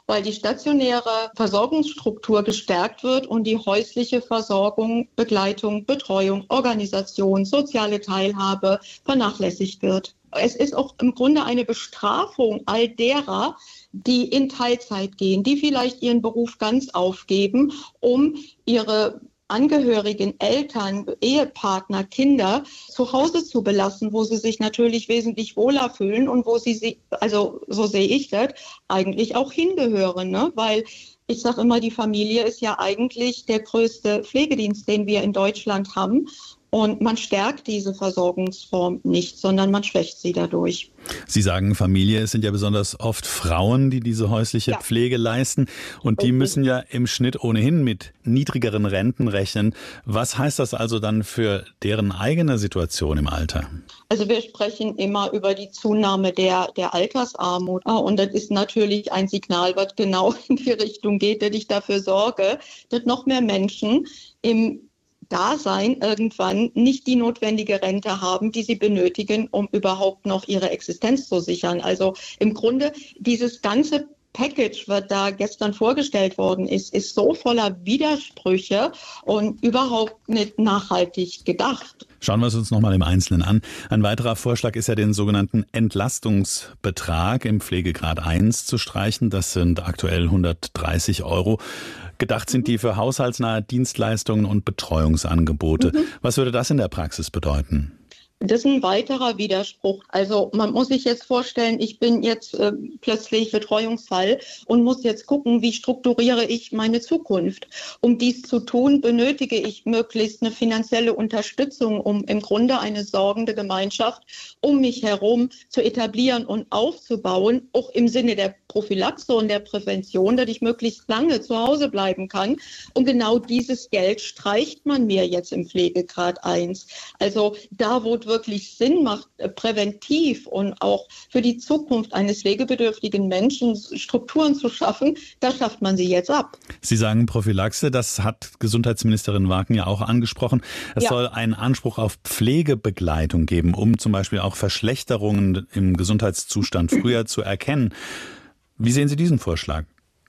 weil die stationäre Versorgungsstruktur gestärkt wird und die häusliche Versorgung, Begleitung, Betreuung, Organisation, soziale Teilhabe vernachlässigt wird. Es ist auch im Grunde eine Bestrafung all derer, die in Teilzeit gehen, die vielleicht ihren Beruf ganz aufgeben, um ihre Angehörigen, Eltern, Ehepartner, Kinder zu Hause zu belassen, wo sie sich natürlich wesentlich wohler fühlen und wo sie, also so sehe ich das, eigentlich auch hingehören, ne? Weil ich sage immer, die Familie ist ja eigentlich der größte Pflegedienst, den wir in Deutschland haben. Und man stärkt diese Versorgungsform nicht, sondern man schwächt sie dadurch. Sie sagen, Familie, es sind ja besonders oft Frauen, die diese häusliche Pflege leisten. Und die müssen ja im Schnitt ohnehin mit niedrigeren Renten rechnen. Was heißt das also dann für deren eigene Situation im Alter? Also wir sprechen immer über die Zunahme der Altersarmut. Und das ist natürlich ein Signal, was genau in die Richtung geht, dass ich dafür sorge, dass noch mehr Menschen im Dasein irgendwann nicht die notwendige Rente haben, die sie benötigen, um überhaupt noch ihre Existenz zu sichern. Also im Grunde dieses ganze Package, was da gestern vorgestellt worden ist so voller Widersprüche und überhaupt nicht nachhaltig gedacht. Schauen wir es uns nochmal im Einzelnen an. Ein weiterer Vorschlag ist ja, den sogenannten Entlastungsbetrag im Pflegegrad 1 zu streichen. Das sind aktuell 130 €. Gedacht sind die für haushaltsnahe Dienstleistungen und Betreuungsangebote. Was würde das in der Praxis bedeuten? Das ist ein weiterer Widerspruch. Also man muss sich jetzt vorstellen, ich bin jetzt plötzlich Betreuungsfall und muss jetzt gucken, wie strukturiere ich meine Zukunft. Um dies zu tun, benötige ich möglichst eine finanzielle Unterstützung, um im Grunde eine sorgende Gemeinschaft um mich herum zu etablieren und aufzubauen, auch im Sinne der Prophylaxe und der Prävention, dass ich möglichst lange zu Hause bleiben kann. Und genau dieses Geld streicht man mir jetzt im Pflegegrad 1. Also da, wo es wirklich Sinn macht, präventiv und auch für die Zukunft eines pflegebedürftigen Menschen Strukturen zu schaffen, da schafft man sie jetzt ab. Sie sagen Prophylaxe, das hat Gesundheitsministerin Waken ja auch angesprochen. Es soll einen Anspruch auf Pflegebegleitung geben, um zum Beispiel auch Verschlechterungen im Gesundheitszustand früher zu erkennen. Wie sehen Sie diesen Vorschlag?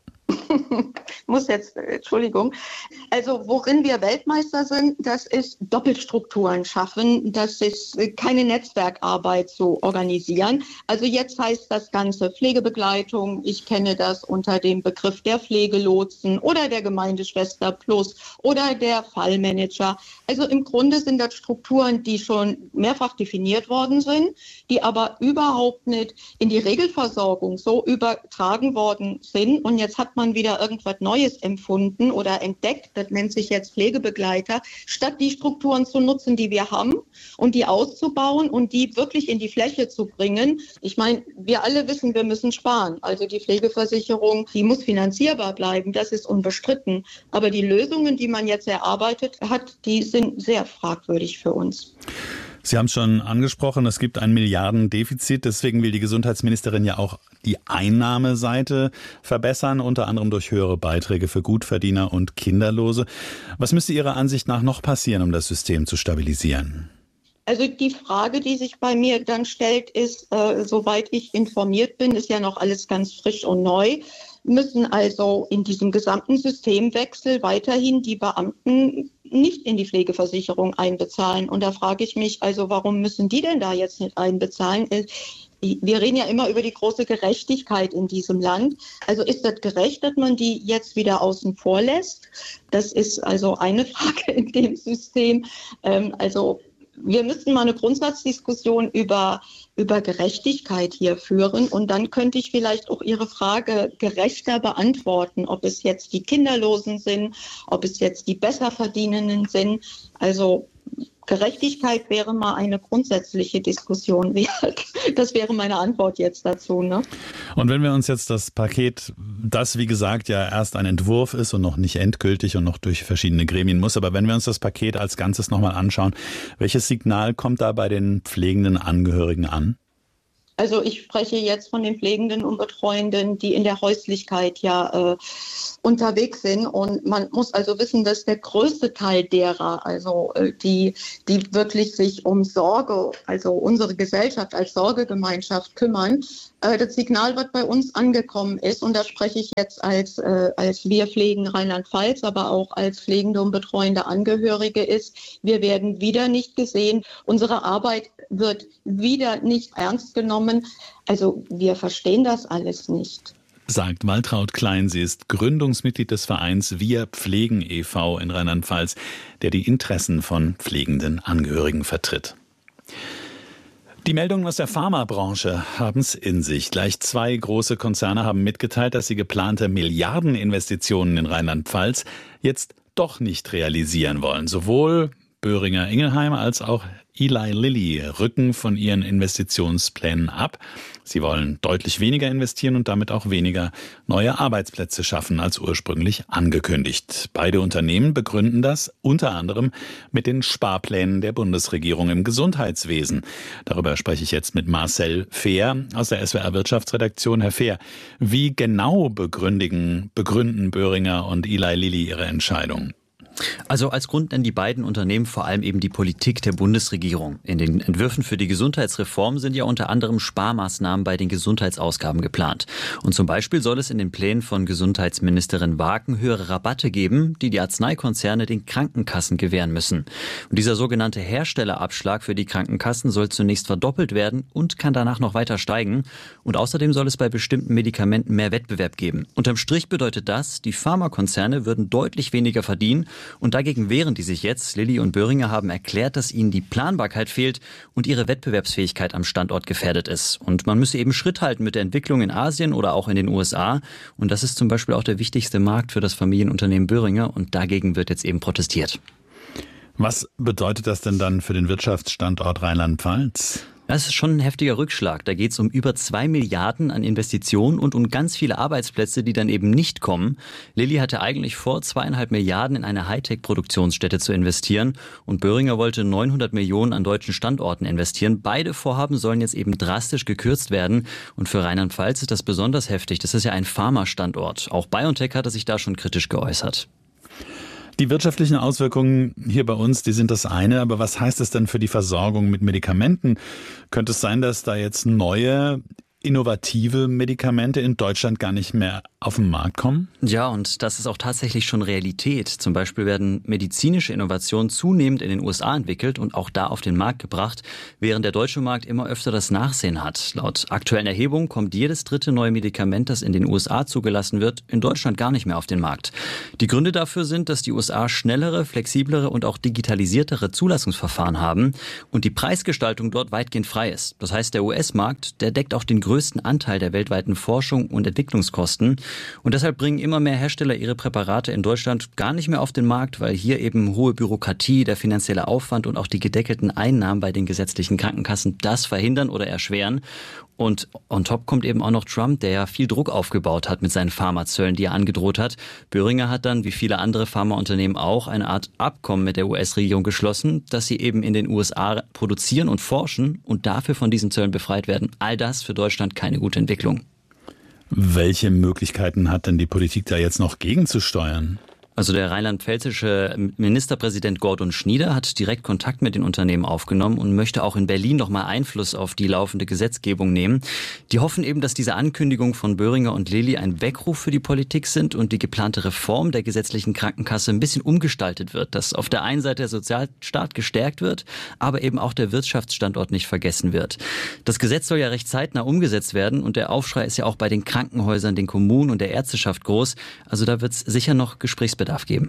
Entschuldigung. Also worin wir Weltmeister sind, das ist Doppelstrukturen schaffen, das ist keine Netzwerkarbeit zu organisieren. Also jetzt heißt das Ganze Pflegebegleitung. Ich kenne das unter dem Begriff der Pflegelotsen oder der Gemeindeschwester Plus oder der Fallmanager. Also im Grunde sind das Strukturen, die schon mehrfach definiert worden sind, die aber überhaupt nicht in die Regelversorgung so übertragen worden sind. Und jetzt hat man wieder irgendwas Neues empfunden oder entdeckt, das nennt sich jetzt Pflegebegleiter, statt die Strukturen zu nutzen, die wir haben und die auszubauen und die wirklich in die Fläche zu bringen. Ich meine, wir alle wissen, wir müssen sparen. Also die Pflegeversicherung, die muss finanzierbar bleiben, das ist unbestritten. Aber die Lösungen, die man jetzt erarbeitet hat, die sind sehr fragwürdig für uns. Sie haben es schon angesprochen, es gibt ein Milliardendefizit. Deswegen will die Gesundheitsministerin ja auch die Einnahmeseite verbessern, unter anderem durch höhere Beiträge für Gutverdiener und Kinderlose. Was müsste Ihrer Ansicht nach noch passieren, um das System zu stabilisieren? Also die Frage, die sich bei mir dann stellt, ist, soweit ich informiert bin, ist ja noch alles ganz frisch und neu, müssen also in diesem gesamten Systemwechsel weiterhin die Beamten nicht in die Pflegeversicherung einbezahlen. Und da frage ich mich, also warum müssen die denn da jetzt nicht einbezahlen? Wir reden ja immer über die große Gerechtigkeit in diesem Land. Also ist das gerecht, dass man die jetzt wieder außen vor lässt? Das ist also eine Frage in dem System. Also wir müssten mal eine Grundsatzdiskussion über Gerechtigkeit hier führen. Und dann könnte ich vielleicht auch Ihre Frage gerechter beantworten, ob es jetzt die Kinderlosen sind, ob es jetzt die Besserverdienenden sind. Also Gerechtigkeit wäre mal eine grundsätzliche Diskussion wert. Das wäre meine Antwort jetzt dazu, ne? Und wenn wir uns jetzt das Paket, das wie gesagt ja erst ein Entwurf ist und noch nicht endgültig und noch durch verschiedene Gremien muss, aber wenn wir uns das Paket als Ganzes nochmal anschauen, welches Signal kommt da bei den pflegenden Angehörigen an? Also ich spreche jetzt von den Pflegenden und Betreuenden, die in der Häuslichkeit unterwegs sind. Und man muss also wissen, dass der größte Teil derer, also die wirklich sich um Sorge, also unsere Gesellschaft als Sorgegemeinschaft kümmern, das Signal, was bei uns angekommen ist, und da spreche ich jetzt als wir pflegen Rheinland-Pfalz, aber auch als pflegende und betreuende Angehörige ist, wir werden wieder nicht gesehen. Unsere Arbeit wird wieder nicht ernst genommen. Also wir verstehen das alles nicht. Sagt Waltraud Klein. Sie ist Gründungsmitglied des Vereins Wir Pflegen e.V. in Rheinland-Pfalz, der die Interessen von pflegenden Angehörigen vertritt. Die Meldungen aus der Pharmabranche haben es in sich. Gleich 2 große Konzerne haben mitgeteilt, dass sie geplante Milliardeninvestitionen in Rheinland-Pfalz jetzt doch nicht realisieren wollen. Sowohl Boehringer Ingelheim als auch Eli Lilly rücken von ihren Investitionsplänen ab. Sie wollen deutlich weniger investieren und damit auch weniger neue Arbeitsplätze schaffen als ursprünglich angekündigt. Beide Unternehmen begründen das unter anderem mit den Sparplänen der Bundesregierung im Gesundheitswesen. Darüber spreche ich jetzt mit Marcel Fehr aus der SWR Wirtschaftsredaktion. Herr Fehr, wie genau begründen Boehringer und Eli Lilly ihre Entscheidung? Also als Grund nennen die beiden Unternehmen vor allem eben die Politik der Bundesregierung. In den Entwürfen für die Gesundheitsreform sind ja unter anderem Sparmaßnahmen bei den Gesundheitsausgaben geplant. Und zum Beispiel soll es in den Plänen von Gesundheitsministerin Wagen höhere Rabatte geben, die die Arzneikonzerne den Krankenkassen gewähren müssen. Und dieser sogenannte Herstellerabschlag für die Krankenkassen soll zunächst verdoppelt werden und kann danach noch weiter steigen. Und außerdem soll es bei bestimmten Medikamenten mehr Wettbewerb geben. Unterm Strich bedeutet das, die Pharmakonzerne würden deutlich weniger verdienen. Und dagegen wehren die sich jetzt. Lilly und Boehringer haben erklärt, dass ihnen die Planbarkeit fehlt und ihre Wettbewerbsfähigkeit am Standort gefährdet ist. Und man müsse eben Schritt halten mit der Entwicklung in Asien oder auch in den USA. Und das ist zum Beispiel auch der wichtigste Markt für das Familienunternehmen Boehringer. Und dagegen wird jetzt eben protestiert. Was bedeutet das denn dann für den Wirtschaftsstandort Rheinland-Pfalz? Das ist schon ein heftiger Rückschlag. Da geht es um über 2 Milliarden an Investitionen und um ganz viele Arbeitsplätze, die dann eben nicht kommen. Lilly hatte eigentlich vor, 2,5 Milliarden in eine Hightech-Produktionsstätte zu investieren. Und Boehringer wollte 900 Millionen an deutschen Standorten investieren. Beide Vorhaben sollen jetzt eben drastisch gekürzt werden. Und für Rheinland-Pfalz ist das besonders heftig. Das ist ja ein Pharma-Standort. Auch BioNTech hatte sich da schon kritisch geäußert. Die wirtschaftlichen Auswirkungen hier bei uns, die sind das eine, aber was heißt es denn für die Versorgung mit Medikamenten? Könnte es sein, dass da jetzt neue, innovative Medikamente in Deutschland gar nicht mehr auf den Markt kommen? Ja, und das ist auch tatsächlich schon Realität. Zum Beispiel werden medizinische Innovationen zunehmend in den USA entwickelt und auch da auf den Markt gebracht, während der deutsche Markt immer öfter das Nachsehen hat. Laut aktuellen Erhebungen kommt jedes 3. neue Medikament, das in den USA zugelassen wird, in Deutschland gar nicht mehr auf den Markt. Die Gründe dafür sind, dass die USA schnellere, flexiblere und auch digitalisiertere Zulassungsverfahren haben und die Preisgestaltung dort weitgehend frei ist. Das heißt, der US-Markt, der deckt auch den größten Anteil der weltweiten Forschung und Entwicklungskosten. Und deshalb bringen immer mehr Hersteller ihre Präparate in Deutschland gar nicht mehr auf den Markt, weil hier eben hohe Bürokratie, der finanzielle Aufwand und auch die gedeckelten Einnahmen bei den gesetzlichen Krankenkassen das verhindern oder erschweren. Und on top kommt eben auch noch Trump, der ja viel Druck aufgebaut hat mit seinen Pharmazöllen, die er angedroht hat. Boehringer hat dann, wie viele andere Pharmaunternehmen auch, eine Art Abkommen mit der US-Regierung geschlossen, dass sie eben in den USA produzieren und forschen und dafür von diesen Zöllen befreit werden. All das für Deutschland keine gute Entwicklung. Welche Möglichkeiten hat denn die Politik da jetzt noch gegenzusteuern? Also der rheinland-pfälzische Ministerpräsident Gordon Schnieder hat direkt Kontakt mit den Unternehmen aufgenommen und möchte auch in Berlin nochmal Einfluss auf die laufende Gesetzgebung nehmen. Die hoffen eben, dass diese Ankündigungen von Boehringer und Lilly ein Weckruf für die Politik sind und die geplante Reform der gesetzlichen Krankenkasse ein bisschen umgestaltet wird, dass auf der einen Seite der Sozialstaat gestärkt wird, aber eben auch der Wirtschaftsstandort nicht vergessen wird. Das Gesetz soll ja recht zeitnah umgesetzt werden und der Aufschrei ist ja auch bei den Krankenhäusern, den Kommunen und der Ärzteschaft groß. Also da wird es sicher noch Gesprächsbedarf geben.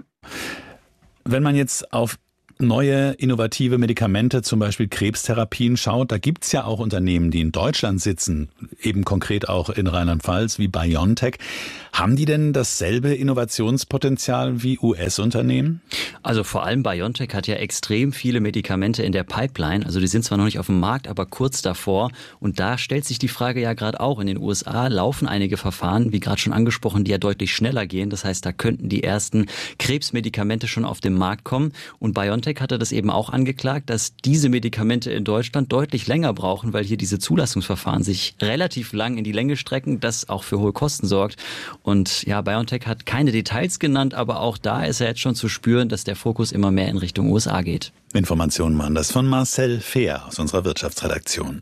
Wenn man jetzt auf neue innovative Medikamente, zum Beispiel Krebstherapien schaut, da gibt's ja auch Unternehmen, die in Deutschland sitzen, eben konkret auch in Rheinland-Pfalz wie BioNTech. Haben die denn dasselbe Innovationspotenzial wie US-Unternehmen? Also vor allem BioNTech hat ja extrem viele Medikamente in der Pipeline. Also die sind zwar noch nicht auf dem Markt, aber kurz davor. Und da stellt sich die Frage ja gerade auch. In den USA laufen einige Verfahren, wie gerade schon angesprochen, die ja deutlich schneller gehen. Das heißt, da könnten die ersten Krebsmedikamente schon auf den Markt kommen. Und BioNTech BioNTech hatte das eben auch angeklagt, dass diese Medikamente in Deutschland deutlich länger brauchen, weil hier diese Zulassungsverfahren sich relativ lang in die Länge strecken, das auch für hohe Kosten sorgt. Und ja, BioNTech hat keine Details genannt, aber auch da ist ja jetzt schon zu spüren, dass der Fokus immer mehr in Richtung USA geht. Informationen waren das von Marcel Fehr aus unserer Wirtschaftsredaktion.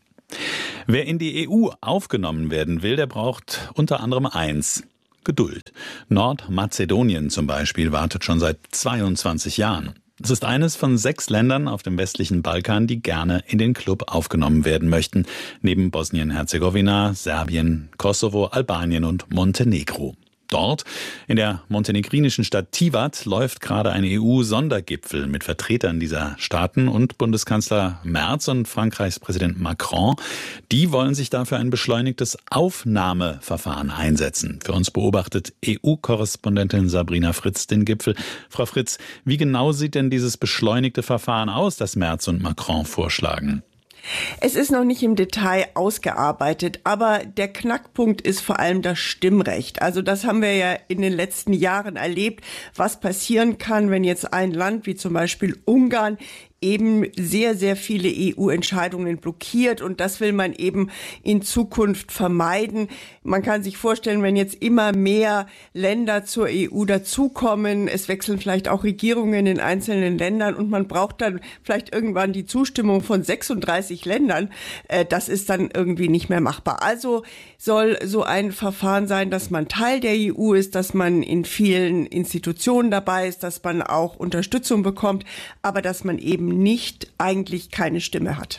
Wer in die EU aufgenommen werden will, der braucht unter anderem eins: Geduld. Nordmazedonien zum Beispiel wartet schon seit 22 Jahren. Es ist eines von 6 Ländern auf dem westlichen Balkan, die gerne in den Club aufgenommen werden möchten, neben Bosnien-Herzegowina, Serbien, Kosovo, Albanien und Montenegro. Dort, in der montenegrinischen Stadt Tivat, läuft gerade ein EU-Sondergipfel mit Vertretern dieser Staaten und Bundeskanzler Merz und Frankreichs Präsident Macron. Die wollen sich dafür ein beschleunigtes Aufnahmeverfahren einsetzen. Für uns beobachtet EU-Korrespondentin Sabrina Fritz den Gipfel. Frau Fritz, wie genau sieht denn dieses beschleunigte Verfahren aus, das Merz und Macron vorschlagen? Es ist noch nicht im Detail ausgearbeitet, aber der Knackpunkt ist vor allem das Stimmrecht. Also das haben wir ja in den letzten Jahren erlebt, was passieren kann, wenn jetzt ein Land wie zum Beispiel Ungarn eben sehr, sehr viele EU-Entscheidungen blockiert, und das will man eben in Zukunft vermeiden. Man kann sich vorstellen, wenn jetzt immer mehr Länder zur EU dazukommen, es wechseln vielleicht auch Regierungen in einzelnen Ländern und man braucht dann vielleicht irgendwann die Zustimmung von 36 Ländern, das ist dann irgendwie nicht mehr machbar. Also soll so ein Verfahren sein, dass man Teil der EU ist, dass man in vielen Institutionen dabei ist, dass man auch Unterstützung bekommt, aber dass man eben nicht eigentlich keine Stimme hat.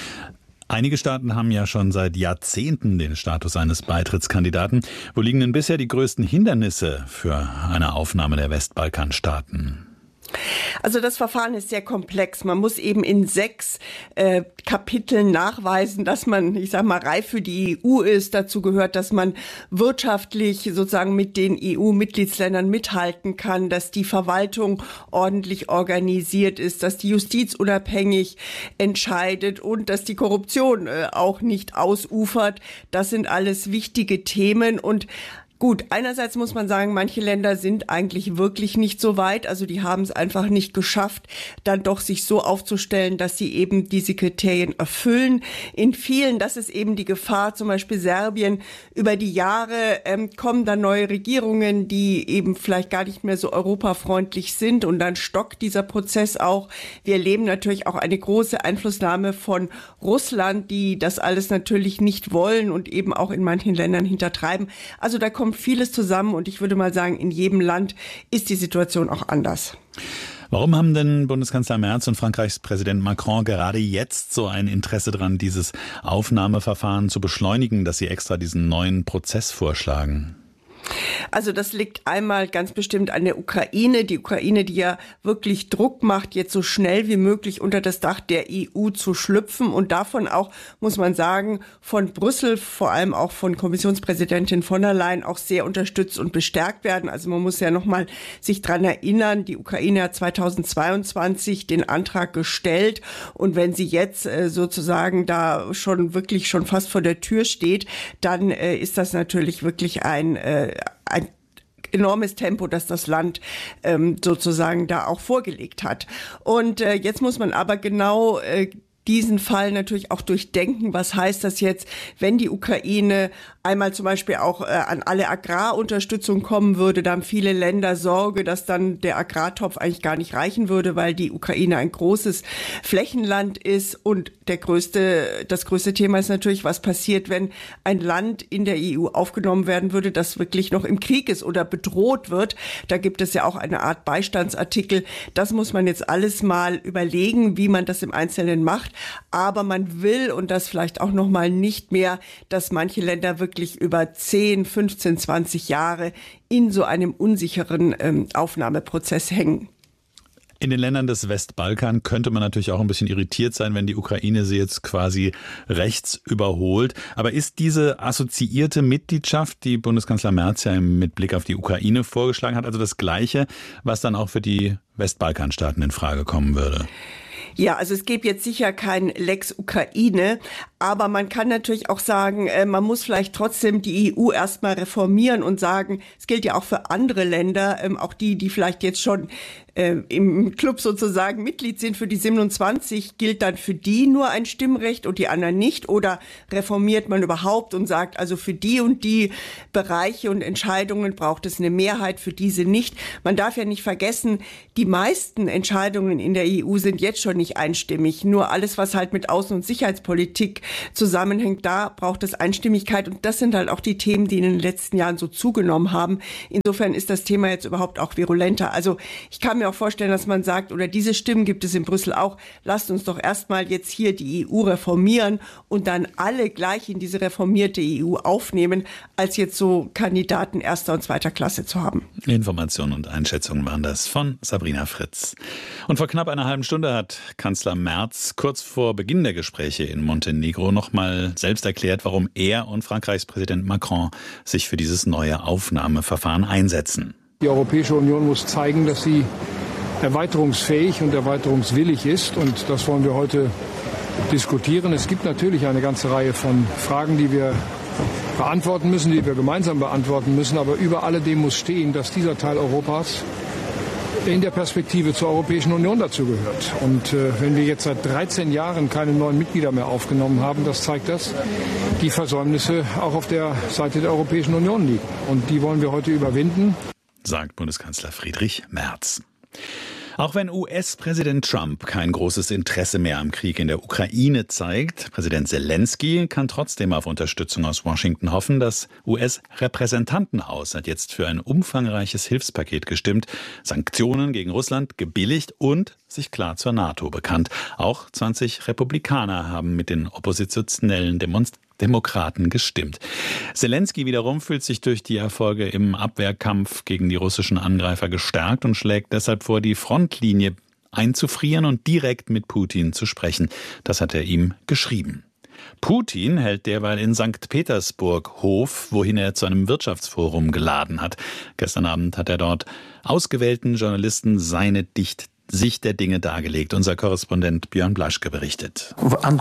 Einige Staaten haben ja schon seit Jahrzehnten den Status eines Beitrittskandidaten. Wo liegen denn bisher die größten Hindernisse für eine Aufnahme der Westbalkanstaaten? Also das Verfahren ist sehr komplex. Man muss eben in 6 Kapiteln nachweisen, dass man, ich sag mal, reif für die EU ist. Dazu gehört, dass man wirtschaftlich sozusagen mit den EU-Mitgliedsländern mithalten kann, dass die Verwaltung ordentlich organisiert ist, dass die Justiz unabhängig entscheidet und dass die Korruption auch nicht ausufert. Das sind alles wichtige Themen. Und gut, einerseits muss man sagen, manche Länder sind eigentlich wirklich nicht so weit. Also die haben es einfach nicht geschafft, dann doch sich so aufzustellen, dass sie eben diese Kriterien erfüllen. In vielen, das ist eben die Gefahr, zum Beispiel Serbien, über die Jahre kommen dann neue Regierungen, die eben vielleicht gar nicht mehr so europafreundlich sind, und dann stockt dieser Prozess auch. Wir erleben natürlich auch eine große Einflussnahme von Russland, die das alles natürlich nicht wollen und eben auch in manchen Ländern hintertreiben. Also da kommt vieles zusammen, und ich würde mal sagen, in jedem Land ist die Situation auch anders. Warum haben denn Bundeskanzler Merz und Frankreichs Präsident Macron gerade jetzt so ein Interesse daran, dieses Aufnahmeverfahren zu beschleunigen, dass sie extra diesen neuen Prozess vorschlagen? Also das liegt einmal ganz bestimmt an der Ukraine. Die Ukraine, die ja wirklich Druck macht, jetzt so schnell wie möglich unter das Dach der EU zu schlüpfen, und davon auch, muss man sagen, von Brüssel, vor allem auch von Kommissionspräsidentin von der Leyen, auch sehr unterstützt und bestärkt werden. Also man muss ja nochmal sich dran erinnern, die Ukraine hat 2022 den Antrag gestellt, und wenn sie jetzt sozusagen da schon fast vor der Tür steht, dann ist das natürlich wirklich ein enormes Tempo, das das Land sozusagen da auch vorgelegt hat. Und jetzt muss man aber genau diesen Fall natürlich auch durchdenken. Was heißt das jetzt, wenn die Ukraine einmal zum Beispiel auch an alle Agrarunterstützung kommen würde? Da haben viele Länder Sorge, dass dann der Agrartopf eigentlich gar nicht reichen würde, weil die Ukraine ein großes Flächenland ist. Und das größte Thema ist natürlich, was passiert, wenn ein Land in der EU aufgenommen werden würde, das wirklich noch im Krieg ist oder bedroht wird. Da gibt es ja auch eine Art Beistandsartikel. Das muss man jetzt alles mal überlegen, wie man das im Einzelnen macht. Aber man will, und das vielleicht auch noch mal nicht mehr, dass manche Länder wirklich über 10, 15, 20 Jahre in so einem unsicheren Aufnahmeprozess hängen. In den Ländern des Westbalkan könnte man natürlich auch ein bisschen irritiert sein, wenn die Ukraine sie jetzt quasi rechts überholt. Aber ist diese assoziierte Mitgliedschaft, die Bundeskanzler Merz ja mit Blick auf die Ukraine vorgeschlagen hat, also das Gleiche, was dann auch für die Westbalkanstaaten in Frage kommen würde? Ja, also es gibt jetzt sicher kein Lex Ukraine, aber man kann natürlich auch sagen, man muss vielleicht trotzdem die EU erstmal reformieren und sagen, es gilt ja auch für andere Länder, auch die vielleicht jetzt schon im Club sozusagen Mitglied sind. Für die 27 gilt dann für die nur ein Stimmrecht und die anderen nicht? Oder reformiert man überhaupt und sagt, also für die und die Bereiche und Entscheidungen braucht es eine Mehrheit, für diese nicht? Man darf ja nicht vergessen, die meisten Entscheidungen in der EU sind jetzt schon nicht einstimmig. Nur alles, was halt mit Außen- und Sicherheitspolitik zusammenhängt, da braucht es Einstimmigkeit. Und das sind halt auch die Themen, die in den letzten Jahren so zugenommen haben. Insofern ist das Thema jetzt überhaupt auch virulenter. Also ich kann mir auch vorstellen, dass man sagt, oder diese Stimmen gibt es in Brüssel auch, lasst uns doch erstmal jetzt hier die EU reformieren und dann alle gleich in diese reformierte EU aufnehmen, als jetzt so Kandidaten erster und zweiter Klasse zu haben. Informationen und Einschätzungen waren das von Sabrina Fritz. Und vor knapp einer halben Stunde hat Kanzler Merz kurz vor Beginn der Gespräche in Montenegro nochmal selbst erklärt, warum er und Frankreichs Präsident Macron sich für dieses neue Aufnahmeverfahren einsetzen. Die Europäische Union muss zeigen, dass sie erweiterungsfähig und erweiterungswillig ist. Und das wollen wir heute diskutieren. Es gibt natürlich eine ganze Reihe von Fragen, die wir beantworten müssen, die wir gemeinsam beantworten müssen. Aber über alledem muss stehen, dass dieser Teil Europas in der Perspektive zur Europäischen Union dazugehört. Und wenn wir jetzt seit 13 Jahren keine neuen Mitglieder mehr aufgenommen haben, das zeigt, dass die Versäumnisse auch auf der Seite der Europäischen Union liegen. Und die wollen wir heute überwinden, sagt Bundeskanzler Friedrich Merz. Auch wenn US-Präsident Trump kein großes Interesse mehr am Krieg in der Ukraine zeigt, Präsident Zelensky kann trotzdem auf Unterstützung aus Washington hoffen. Das US-Repräsentantenhaus hat jetzt für ein umfangreiches Hilfspaket gestimmt, Sanktionen gegen Russland gebilligt und sich klar zur NATO bekannt. Auch 20 Republikaner haben mit den oppositionellen Demokraten gestimmt. Zelensky wiederum fühlt sich durch die Erfolge im Abwehrkampf gegen die russischen Angreifer gestärkt und schlägt deshalb vor, die Frontlinie einzufrieren und direkt mit Putin zu sprechen. Das hat er ihm geschrieben. Putin hält derweil in St. Petersburg Hof, wohin er zu einem Wirtschaftsforum geladen hat. Gestern Abend hat er dort ausgewählten Journalisten seine Sicht der Dinge dargelegt. Unser Korrespondent Björn Blaschke berichtet.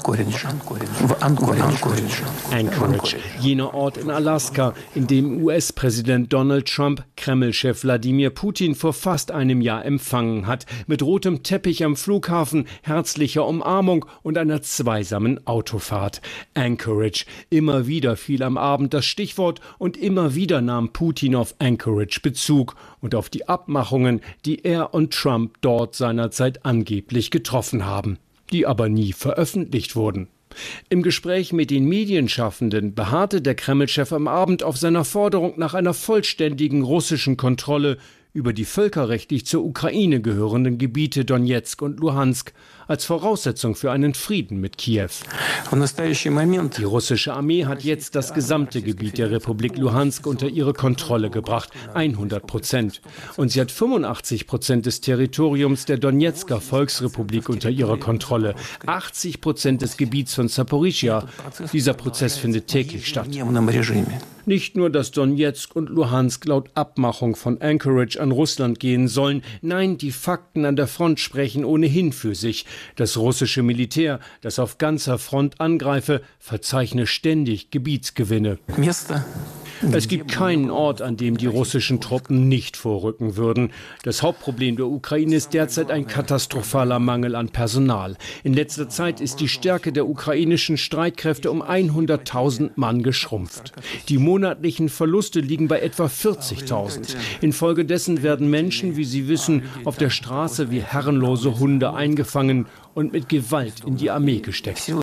Anchorage, jener Ort in Alaska, in dem US-Präsident Donald Trump Kreml-Chef Wladimir Putin vor fast einem Jahr empfangen hat. Mit rotem Teppich am Flughafen, herzlicher Umarmung und einer zweisamen Autofahrt. Anchorage. Immer wieder fiel am Abend das Stichwort und immer wieder nahm Putin auf Anchorage Bezug und auf die Abmachungen, die er und Trump dort seinerzeit angeblich getroffen haben, die aber nie veröffentlicht wurden. Im Gespräch mit den Medienschaffenden beharrte der Kreml-Chef am Abend auf seiner Forderung nach einer vollständigen russischen Kontrolle über die völkerrechtlich zur Ukraine gehörenden Gebiete Donezk und Luhansk als Voraussetzung für einen Frieden mit Kiew. Die russische Armee hat jetzt das gesamte Gebiet der Republik Luhansk unter ihre Kontrolle gebracht, 100%. Und sie hat 85% des Territoriums der Donezker Volksrepublik unter ihrer Kontrolle, 80% des Gebiets von Zaporizhia. Dieser Prozess findet täglich statt. Nicht nur, dass Donezk und Luhansk laut Abmachung von Anchorage an Russland gehen sollen, nein, die Fakten an der Front sprechen ohnehin für sich. Das russische Militär, das auf ganzer Front angreife, verzeichne ständig Gebietsgewinne. Es gibt keinen Ort, an dem die russischen Truppen nicht vorrücken würden. Das Hauptproblem der Ukraine ist derzeit ein katastrophaler Mangel an Personal. In letzter Zeit ist die Stärke der ukrainischen Streitkräfte um 100.000 Mann geschrumpft. Die monatlichen Verluste liegen bei etwa 40.000. Infolgedessen werden Menschen, wie Sie wissen, auf der Straße wie herrenlose Hunde eingefangen und mit Gewalt in die Armee gesteckt.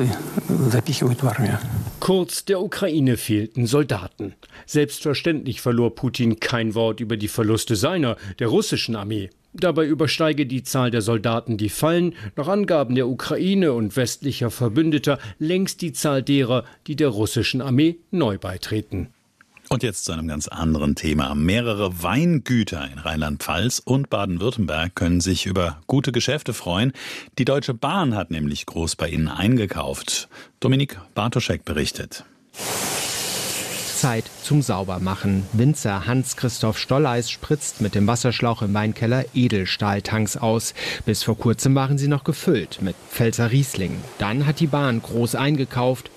Kurz, der Ukraine fehlten Soldaten. Selbstverständlich verlor Putin kein Wort über die Verluste der russischen Armee. Dabei übersteige die Zahl der Soldaten, die fallen, nach Angaben der Ukraine und westlicher Verbündeter, längst die Zahl derer, die der russischen Armee neu beitreten. Und jetzt zu einem ganz anderen Thema. Mehrere Weingüter in Rheinland-Pfalz und Baden-Württemberg können sich über gute Geschäfte freuen. Die Deutsche Bahn hat nämlich groß bei ihnen eingekauft. Dominik Bartoschek berichtet. Zeit zum Saubermachen. Winzer Hans-Christoph Stolleis spritzt mit dem Wasserschlauch im Weinkeller Edelstahltanks aus. Bis vor kurzem waren sie noch gefüllt mit Pfälzer Riesling. Dann hat die Bahn groß eingekauft,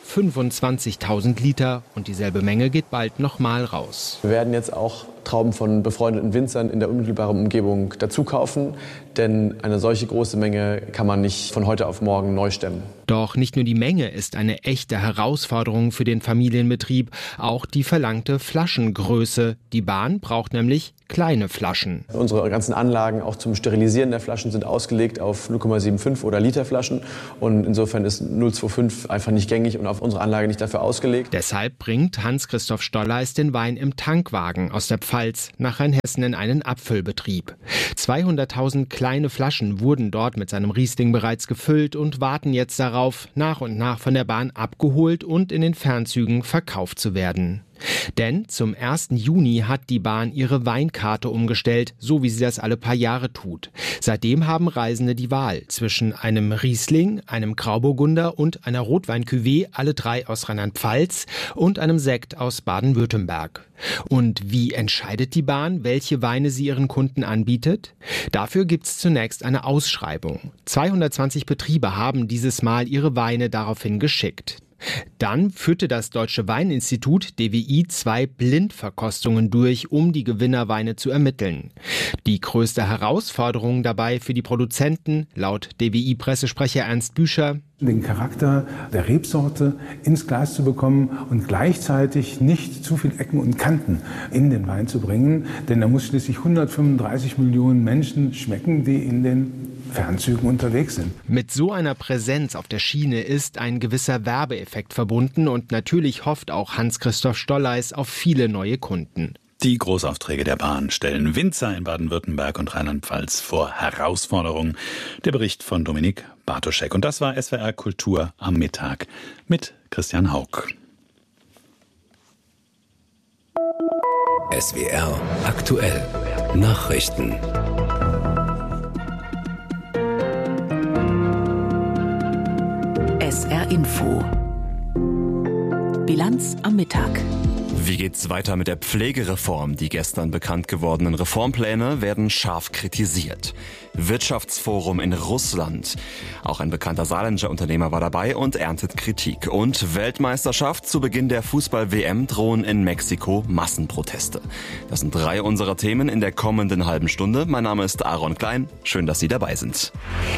25.000 Liter, und dieselbe Menge geht bald nochmal raus. Wir werden jetzt auch Trauben von befreundeten Winzern in der unmittelbaren Umgebung dazu kaufen, denn eine solche große Menge kann man nicht von heute auf morgen neu stemmen. Doch nicht nur die Menge ist eine echte Herausforderung für den Familienbetrieb, auch die verlangte Flaschengröße. Die Bahn braucht nämlich kleine Flaschen. Unsere ganzen Anlagen auch zum Sterilisieren der Flaschen sind ausgelegt auf 0,75 oder Liter Flaschen, und insofern ist 0,25 einfach nicht gängig und auf unsere Anlage nicht dafür ausgelegt. Deshalb bringt Hans-Christoph Stolleis den Wein im Tankwagen aus der Pfalz nach Rheinhessen in einen Abfüllbetrieb. 200.000 kleine Flaschen wurden dort mit seinem Riesling bereits gefüllt und warten jetzt darauf, nach und nach von der Bahn abgeholt und in den Fernzügen verkauft zu werden. Denn zum 1. Juni hat die Bahn ihre Weinkarte umgestellt, so wie sie das alle paar Jahre tut. Seitdem haben Reisende die Wahl zwischen einem Riesling, einem Grauburgunder und einer Rotwein-Cuvée, alle drei aus Rheinland-Pfalz, und einem Sekt aus Baden-Württemberg. Und wie entscheidet die Bahn, welche Weine sie ihren Kunden anbietet? Dafür gibt es zunächst eine Ausschreibung. 220 Betriebe haben dieses Mal ihre Weine daraufhin geschickt. Dann führte das Deutsche Weininstitut DWI 2 Blindverkostungen durch, um die Gewinnerweine zu ermitteln. Die größte Herausforderung dabei für die Produzenten, laut DWI-Pressesprecher Ernst Büscher: den Charakter der Rebsorte ins Glas zu bekommen und gleichzeitig nicht zu viel Ecken und Kanten in den Wein zu bringen. Denn da muss schließlich 135 Millionen Menschen schmecken, die in den Fernzügen unterwegs sind. Mit so einer Präsenz auf der Schiene ist ein gewisser Werbeeffekt verbunden, und natürlich hofft auch Hans-Christoph Stolleis auf viele neue Kunden. Die Großaufträge der Bahn stellen Winzer in Baden-Württemberg und Rheinland-Pfalz vor Herausforderungen. Der Bericht von Dominik Bartoschek. Und das war SWR Kultur am Mittag mit Christian Hauck. SWR aktuell Nachrichten. SR Info. Bilanz am Mittag. Wie geht's weiter mit der Pflegereform? Die gestern bekannt gewordenen Reformpläne werden scharf kritisiert. Wirtschaftsforum in Russland. Auch ein bekannter Saarländischer Unternehmer war dabei und erntet Kritik. Und Weltmeisterschaft zu Beginn der Fußball-WM drohen in Mexiko Massenproteste. Das sind 3 unserer Themen in der kommenden halben Stunde. Mein Name ist Aaron Klein. Schön, dass Sie dabei sind.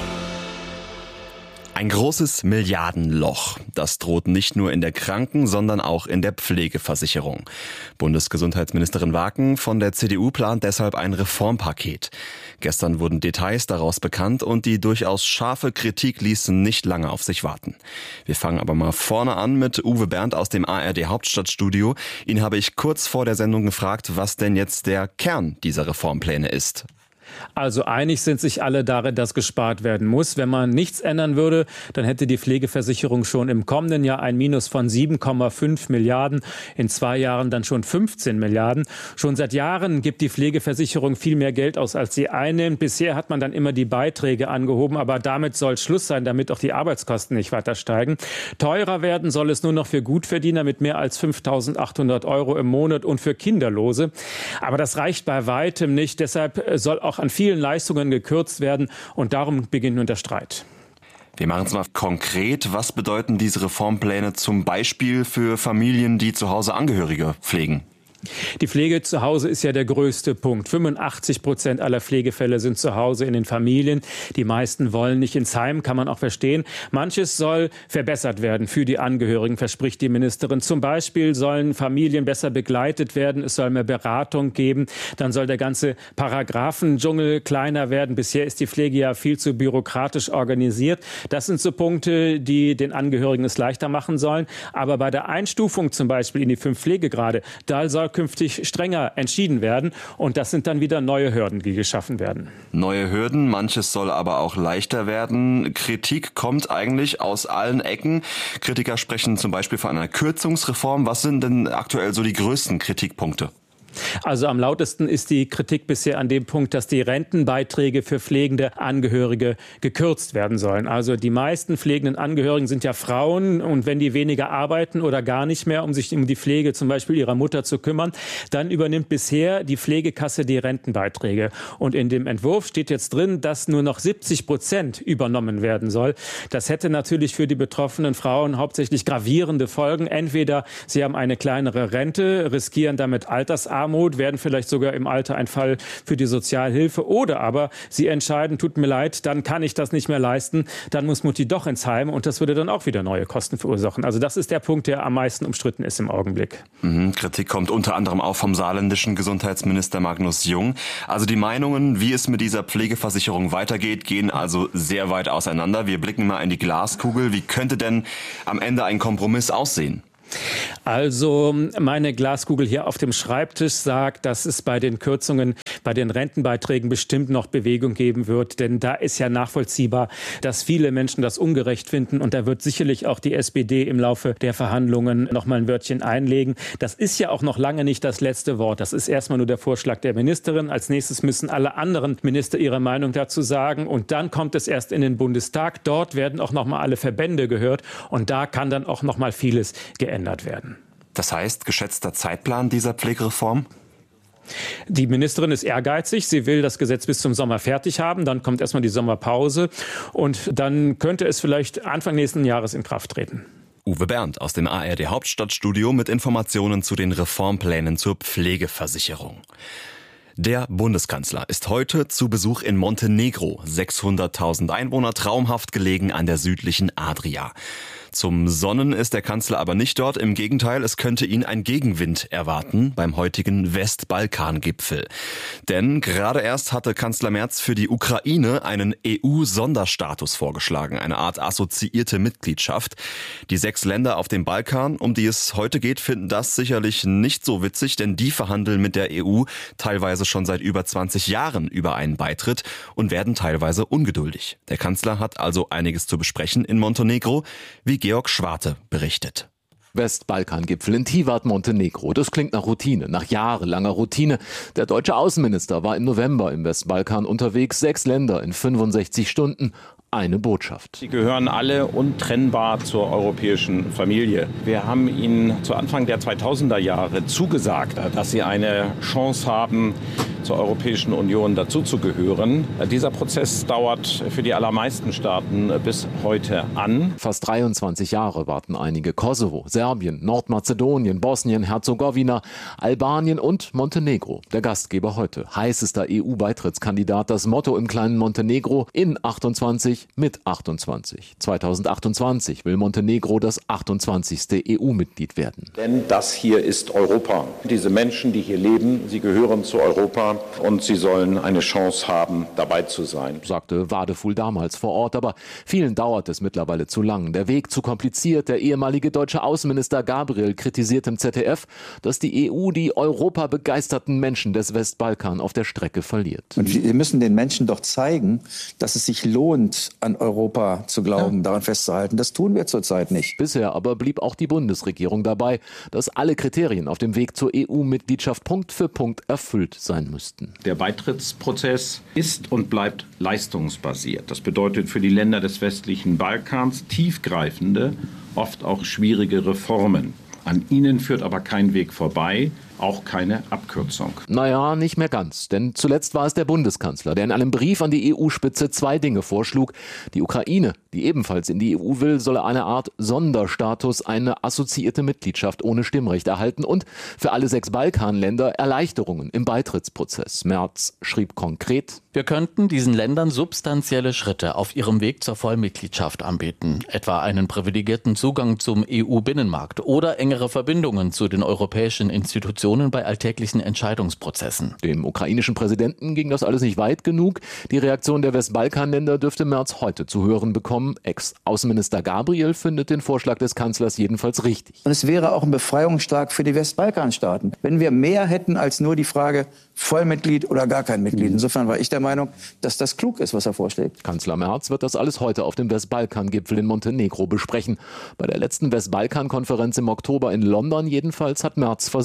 Ein großes Milliardenloch. Das droht nicht nur in der Kranken-, sondern auch in der Pflegeversicherung. Bundesgesundheitsministerin Waken von der CDU plant deshalb ein Reformpaket. Gestern wurden Details daraus bekannt und die durchaus scharfe Kritik ließen nicht lange auf sich warten. Wir fangen aber mal vorne an mit Uwe Bernd aus dem ARD Hauptstadtstudio. Ihn habe ich kurz vor der Sendung gefragt, was denn jetzt der Kern dieser Reformpläne ist. Also einig sind sich alle darin, dass gespart werden muss. Wenn man nichts ändern würde, dann hätte die Pflegeversicherung schon im kommenden Jahr ein Minus von 7,5 Milliarden, in 2 Jahren dann schon 15 Milliarden. Schon seit Jahren gibt die Pflegeversicherung viel mehr Geld aus, als sie einnimmt. Bisher hat man dann immer die Beiträge angehoben, aber damit soll Schluss sein, damit auch die Arbeitskosten nicht weiter steigen. Teurer werden soll es nur noch für Gutverdiener mit mehr als 5.800 € im Monat und für Kinderlose. Aber das reicht bei weitem nicht. Deshalb soll auch an vielen Leistungen gekürzt werden, und darum beginnt nun der Streit. Wir machen es mal konkret. Was bedeuten diese Reformpläne zum Beispiel für Familien, die zu Hause Angehörige pflegen? Die Pflege zu Hause ist ja der größte Punkt. 85% aller Pflegefälle sind zu Hause in den Familien. Die meisten wollen nicht ins Heim, kann man auch verstehen. Manches soll verbessert werden für die Angehörigen, verspricht die Ministerin. Zum Beispiel sollen Familien besser begleitet werden, es soll mehr Beratung geben. Dann soll der ganze Paragraphendschungel kleiner werden. Bisher ist die Pflege ja viel zu bürokratisch organisiert. Das sind so Punkte, die den Angehörigen es leichter machen sollen. Aber bei der Einstufung zum Beispiel in die 5 Pflegegrade, da soll künftig strenger entschieden werden. Und das sind dann wieder neue Hürden, die geschaffen werden. Neue Hürden, manches soll aber auch leichter werden. Kritik kommt eigentlich aus allen Ecken. Kritiker sprechen zum Beispiel von einer Kürzungsreform. Was sind denn aktuell so die größten Kritikpunkte? Also am lautesten ist die Kritik bisher an dem Punkt, dass die Rentenbeiträge für pflegende Angehörige gekürzt werden sollen. Also die meisten pflegenden Angehörigen sind ja Frauen und wenn die weniger arbeiten oder gar nicht mehr, um sich um die Pflege zum Beispiel ihrer Mutter zu kümmern, dann übernimmt bisher die Pflegekasse die Rentenbeiträge. Und in dem Entwurf steht jetzt drin, dass nur noch 70% übernommen werden soll. Das hätte natürlich für die betroffenen Frauen hauptsächlich gravierende Folgen. Entweder sie haben eine kleinere Rente, riskieren damit Altersarmut, werden vielleicht sogar im Alter ein Fall für die Sozialhilfe, oder aber sie entscheiden, tut mir leid, dann kann ich das nicht mehr leisten, dann muss Mutti doch ins Heim und das würde dann auch wieder neue Kosten verursachen. Also das ist der Punkt, der am meisten umstritten ist im Augenblick. Kritik kommt unter anderem auch vom saarländischen Gesundheitsminister Magnus Jung. Also die Meinungen, wie es mit dieser Pflegeversicherung weitergeht, gehen also sehr weit auseinander. Wir blicken mal in die Glaskugel. Wie könnte denn am Ende ein Kompromiss aussehen? Also meine Glaskugel hier auf dem Schreibtisch sagt, dass es bei den Kürzungen, bei den Rentenbeiträgen bestimmt noch Bewegung geben wird. Denn da ist ja nachvollziehbar, dass viele Menschen das ungerecht finden. Und da wird sicherlich auch die SPD im Laufe der Verhandlungen noch mal ein Wörtchen einlegen. Das ist ja auch noch lange nicht das letzte Wort. Das ist erstmal nur der Vorschlag der Ministerin. Als nächstes müssen alle anderen Minister ihre Meinung dazu sagen. Und dann kommt es erst in den Bundestag. Dort werden auch noch mal alle Verbände gehört. Und da kann dann auch noch mal vieles geändert werden. Das heißt, geschätzter Zeitplan dieser Pflegereform? Die Ministerin ist ehrgeizig. Sie will das Gesetz bis zum Sommer fertig haben. Dann kommt erstmal die Sommerpause. Und dann könnte es vielleicht Anfang nächsten Jahres in Kraft treten. Uwe Bernd aus dem ARD Hauptstadtstudio mit Informationen zu den Reformplänen zur Pflegeversicherung. Der Bundeskanzler ist heute zu Besuch in Montenegro. 600.000 Einwohner, traumhaft gelegen an der südlichen Adria. Zum Sonnen ist der Kanzler aber nicht dort. Im Gegenteil, es könnte ihn ein Gegenwind erwarten beim heutigen Westbalkan-Gipfel. Denn gerade erst hatte Kanzler Merz für die Ukraine einen EU-Sonderstatus vorgeschlagen, eine Art assoziierte Mitgliedschaft. Die 6 Länder auf dem Balkan, um die es heute geht, finden das sicherlich nicht so witzig, denn die verhandeln mit der EU teilweise schon seit über 20 Jahren über einen Beitritt und werden teilweise ungeduldig. Der Kanzler hat also einiges zu besprechen in Montenegro, wie Georg Schwarte berichtet. Westbalkan-Gipfel in Tivat, Montenegro. Das klingt nach Routine, nach jahrelanger Routine. Der deutsche Außenminister war im November im Westbalkan unterwegs. 6 Länder in 65 Stunden. Eine Botschaft. Sie gehören alle untrennbar zur europäischen Familie. Wir haben Ihnen zu Anfang der 2000er Jahre zugesagt, dass Sie eine Chance haben, zur Europäischen Union dazuzugehören. Dieser Prozess dauert für die allermeisten Staaten bis heute an. Fast 23 Jahre warten einige. Kosovo, Serbien, Nordmazedonien, Bosnien, Herzegowina, Albanien und Montenegro. Der Gastgeber heute. Heißester EU-Beitrittskandidat. Das Motto im kleinen Montenegro: in 28 mit 28. 2028 will Montenegro das 28. EU-Mitglied werden. Denn das hier ist Europa. Diese Menschen, die hier leben, sie gehören zu Europa und sie sollen eine Chance haben, dabei zu sein, sagte Wadefuhl damals vor Ort. Aber vielen dauert es mittlerweile zu lang. Der Weg zu kompliziert. Der ehemalige deutsche Außenminister Gabriel kritisiert im ZDF, dass die EU die europabegeisterten Menschen des Westbalkan auf der Strecke verliert. Und wir müssen den Menschen doch zeigen, dass es sich lohnt, an Europa zu glauben, daran festzuhalten. Das tun wir zurzeit nicht. Bisher aber blieb auch die Bundesregierung dabei, dass alle Kriterien auf dem Weg zur EU-Mitgliedschaft Punkt für Punkt erfüllt sein müssten. Der Beitrittsprozess ist und bleibt leistungsbasiert. Das bedeutet für die Länder des westlichen Balkans tiefgreifende, oft auch schwierige Reformen. An ihnen führt aber kein Weg vorbei, auch keine Abkürzung. Naja, nicht mehr ganz. Denn zuletzt war es der Bundeskanzler, der in einem Brief an die EU-Spitze 2 Dinge vorschlug. Die Ukraine, die ebenfalls in die EU will, solle eine Art Sonderstatus, eine assoziierte Mitgliedschaft ohne Stimmrecht erhalten und für alle 6 Balkanländer Erleichterungen im Beitrittsprozess. Merz schrieb konkret: Wir könnten diesen Ländern substanzielle Schritte auf ihrem Weg zur Vollmitgliedschaft anbieten, etwa einen privilegierten Zugang zum EU-Binnenmarkt oder engere Verbindungen zu den europäischen Institutionen bei alltäglichen Entscheidungsprozessen. Dem ukrainischen Präsidenten ging das alles nicht weit genug. Die Reaktion der Westbalkanländer dürfte Merz heute zu hören bekommen. Ex-Außenminister Gabriel findet den Vorschlag des Kanzlers jedenfalls richtig. Und es wäre auch ein Befreiungsschlag für die Westbalkanstaaten, wenn wir mehr hätten als nur die Frage Vollmitglied oder gar kein Mitglied. Insofern war ich der Meinung, dass das klug ist, was er vorschlägt. Kanzler Merz wird das alles heute auf dem Westbalkan-Gipfel in Montenegro besprechen. Bei der letzten Westbalkan-Konferenz im Oktober in London jedenfalls hat Merz versucht,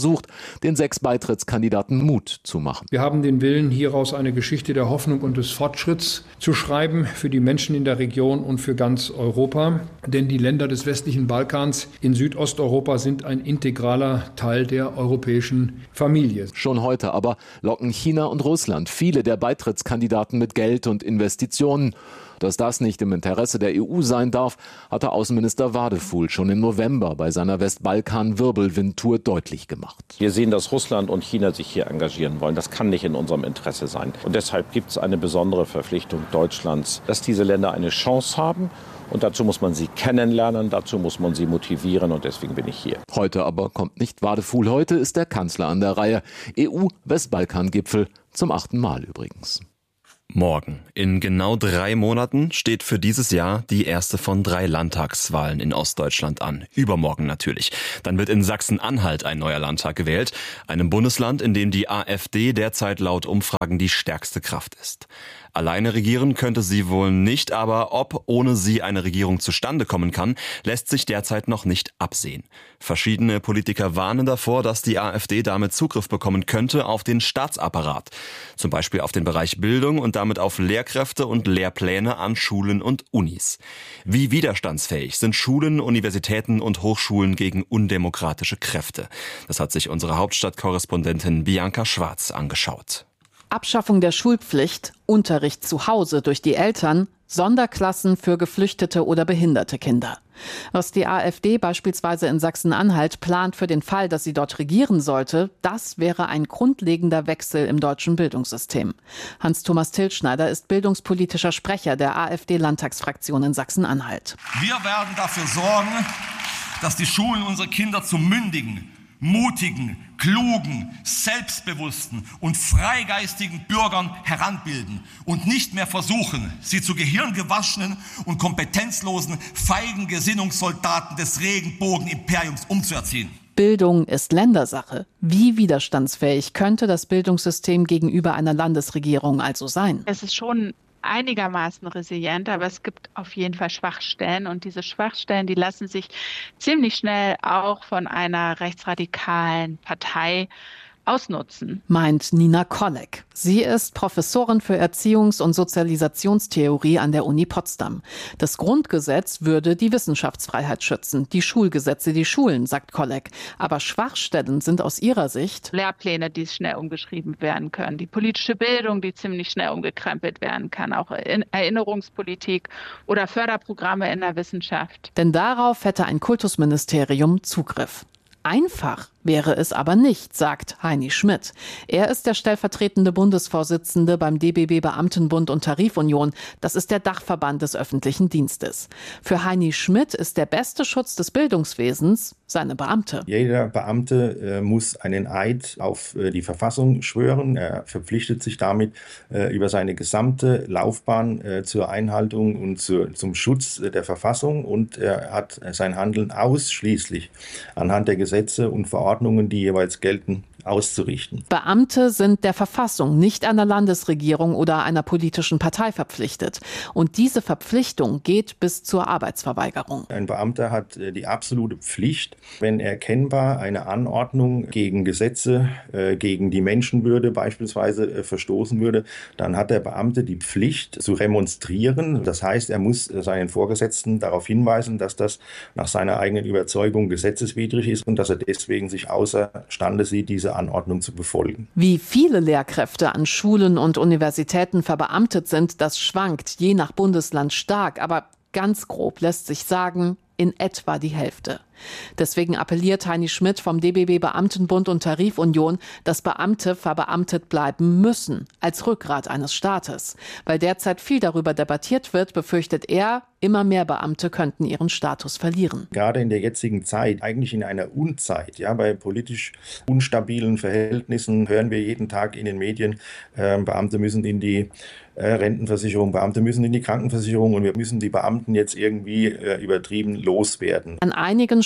den 6 Beitrittskandidaten Mut zu machen. Wir haben den Willen, hieraus eine Geschichte der Hoffnung und des Fortschritts zu schreiben für die Menschen in der Region und für ganz Europa. Denn die Länder des westlichen Balkans in Südosteuropa sind ein integraler Teil der europäischen Familie. Schon heute aber locken China und Russland viele der Beitrittskandidaten mit Geld und Investitionen. Dass das nicht im Interesse der EU sein darf, hatte Außenminister Wadefuhl schon im November bei seiner Westbalkan-Wirbelwind-Tour deutlich gemacht. Wir sehen, dass Russland und China sich hier engagieren wollen. Das kann nicht in unserem Interesse sein. Und deshalb gibt es eine besondere Verpflichtung Deutschlands, dass diese Länder eine Chance haben. Und dazu muss man sie kennenlernen, dazu muss man sie motivieren und deswegen bin ich hier. Heute aber kommt nicht Wadefuhl, heute ist der Kanzler an der Reihe. EU-Westbalkan-Gipfel zum 8. Mal übrigens. Morgen, in genau 3 Monaten, steht für dieses Jahr die erste von 3 Landtagswahlen in Ostdeutschland an. Übermorgen natürlich. Dann wird in Sachsen-Anhalt ein neuer Landtag gewählt, einem Bundesland, in dem die AfD derzeit laut Umfragen die stärkste Kraft ist. Alleine regieren könnte sie wohl nicht, aber ob ohne sie eine Regierung zustande kommen kann, lässt sich derzeit noch nicht absehen. Verschiedene Politiker warnen davor, dass die AfD damit Zugriff bekommen könnte auf den Staatsapparat. Zum Beispiel auf den Bereich Bildung und damit auf Lehrkräfte und Lehrpläne an Schulen und Unis. Wie widerstandsfähig sind Schulen, Universitäten und Hochschulen gegen undemokratische Kräfte? Das hat sich unsere Hauptstadtkorrespondentin Bianca Schwarz angeschaut. Abschaffung der Schulpflicht, Unterricht zu Hause durch die Eltern, Sonderklassen für geflüchtete oder behinderte Kinder. Was die AfD beispielsweise in Sachsen-Anhalt plant für den Fall, dass sie dort regieren sollte, das wäre ein grundlegender Wechsel im deutschen Bildungssystem. Hans-Thomas Tilschneider ist bildungspolitischer Sprecher der AfD-Landtagsfraktion in Sachsen-Anhalt. Wir werden dafür sorgen, dass die Schulen unsere Kinder zu mündigen, mutigen, klugen, selbstbewussten und freigeistigen Bürgern heranbilden und nicht mehr versuchen, sie zu gehirngewaschenen und kompetenzlosen, feigen Gesinnungssoldaten des Regenbogenimperiums umzuerziehen. Bildung ist Ländersache. Wie widerstandsfähig könnte das Bildungssystem gegenüber einer Landesregierung also sein? Es ist schon einigermaßen resilient, aber es gibt auf jeden Fall Schwachstellen und diese Schwachstellen, die lassen sich ziemlich schnell auch von einer rechtsradikalen Partei ausnutzen. Meint Nina Kolleg. Sie ist Professorin für Erziehungs- und Sozialisationstheorie an der Uni Potsdam. Das Grundgesetz würde die Wissenschaftsfreiheit schützen, die Schulgesetze die Schulen, sagt Kolleg. Aber Schwachstellen sind aus ihrer Sicht Lehrpläne, die schnell umgeschrieben werden können, die politische Bildung, die ziemlich schnell umgekrempelt werden kann, auch Erinnerungspolitik oder Förderprogramme in der Wissenschaft. Denn darauf hätte ein Kultusministerium Zugriff. Einfach wäre es aber nicht, sagt Heini Schmidt. Er ist der stellvertretende Bundesvorsitzende beim DBB Beamtenbund und Tarifunion. Das ist der Dachverband des öffentlichen Dienstes. Für Heini Schmidt ist der beste Schutz des Bildungswesens seine Beamte. Jeder Beamte muss einen Eid auf die Verfassung schwören. Er verpflichtet sich damit über seine gesamte Laufbahn zur Einhaltung und zum Schutz der Verfassung und er hat sein Handeln ausschließlich anhand der Gesetze und Verordnungen, die jeweils gelten, auszurichten. Beamte sind der Verfassung, nicht einer Landesregierung oder einer politischen Partei verpflichtet. Und diese Verpflichtung geht bis zur Arbeitsverweigerung. Ein Beamter hat die absolute Pflicht, wenn erkennbar eine Anordnung gegen Gesetze, gegen die Menschenwürde beispielsweise verstoßen würde, dann hat der Beamte die Pflicht zu remonstrieren. Das heißt, er muss seinen Vorgesetzten darauf hinweisen, dass das nach seiner eigenen Überzeugung gesetzeswidrig ist und dass er deswegen sich außerstande sieht, diese Anordnung zu befolgen. Wie viele Lehrkräfte an Schulen und Universitäten verbeamtet sind, das schwankt je nach Bundesland stark, aber ganz grob lässt sich sagen, in etwa die Hälfte. Deswegen appelliert Heini Schmidt vom DBB Beamtenbund und Tarifunion, dass Beamte verbeamtet bleiben müssen, als Rückgrat eines Staates. Weil derzeit viel darüber debattiert wird, befürchtet er, immer mehr Beamte könnten ihren Status verlieren. Gerade in der jetzigen Zeit, eigentlich in einer Unzeit, ja, bei politisch unstabilen Verhältnissen hören wir jeden Tag in den Medien, Beamte müssen in die Rentenversicherung, Beamte müssen in die Krankenversicherung und wir müssen die Beamten jetzt irgendwie übertrieben loswerden. An einigen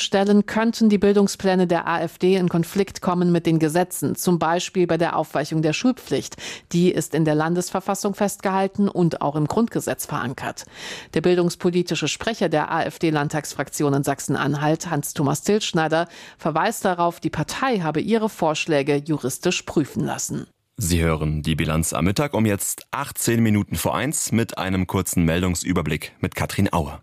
Stellen, könnten die Bildungspläne der AfD in Konflikt kommen mit den Gesetzen, zum Beispiel bei der Aufweichung der Schulpflicht. Die ist in der Landesverfassung festgehalten und auch im Grundgesetz verankert. Der bildungspolitische Sprecher der AfD-Landtagsfraktion in Sachsen-Anhalt, Hans-Thomas Tilschneider, verweist darauf, die Partei habe ihre Vorschläge juristisch prüfen lassen. Sie hören die Bilanz am Mittag um jetzt 18 Minuten vor 1 mit einem kurzen Meldungsüberblick mit Katrin Auer.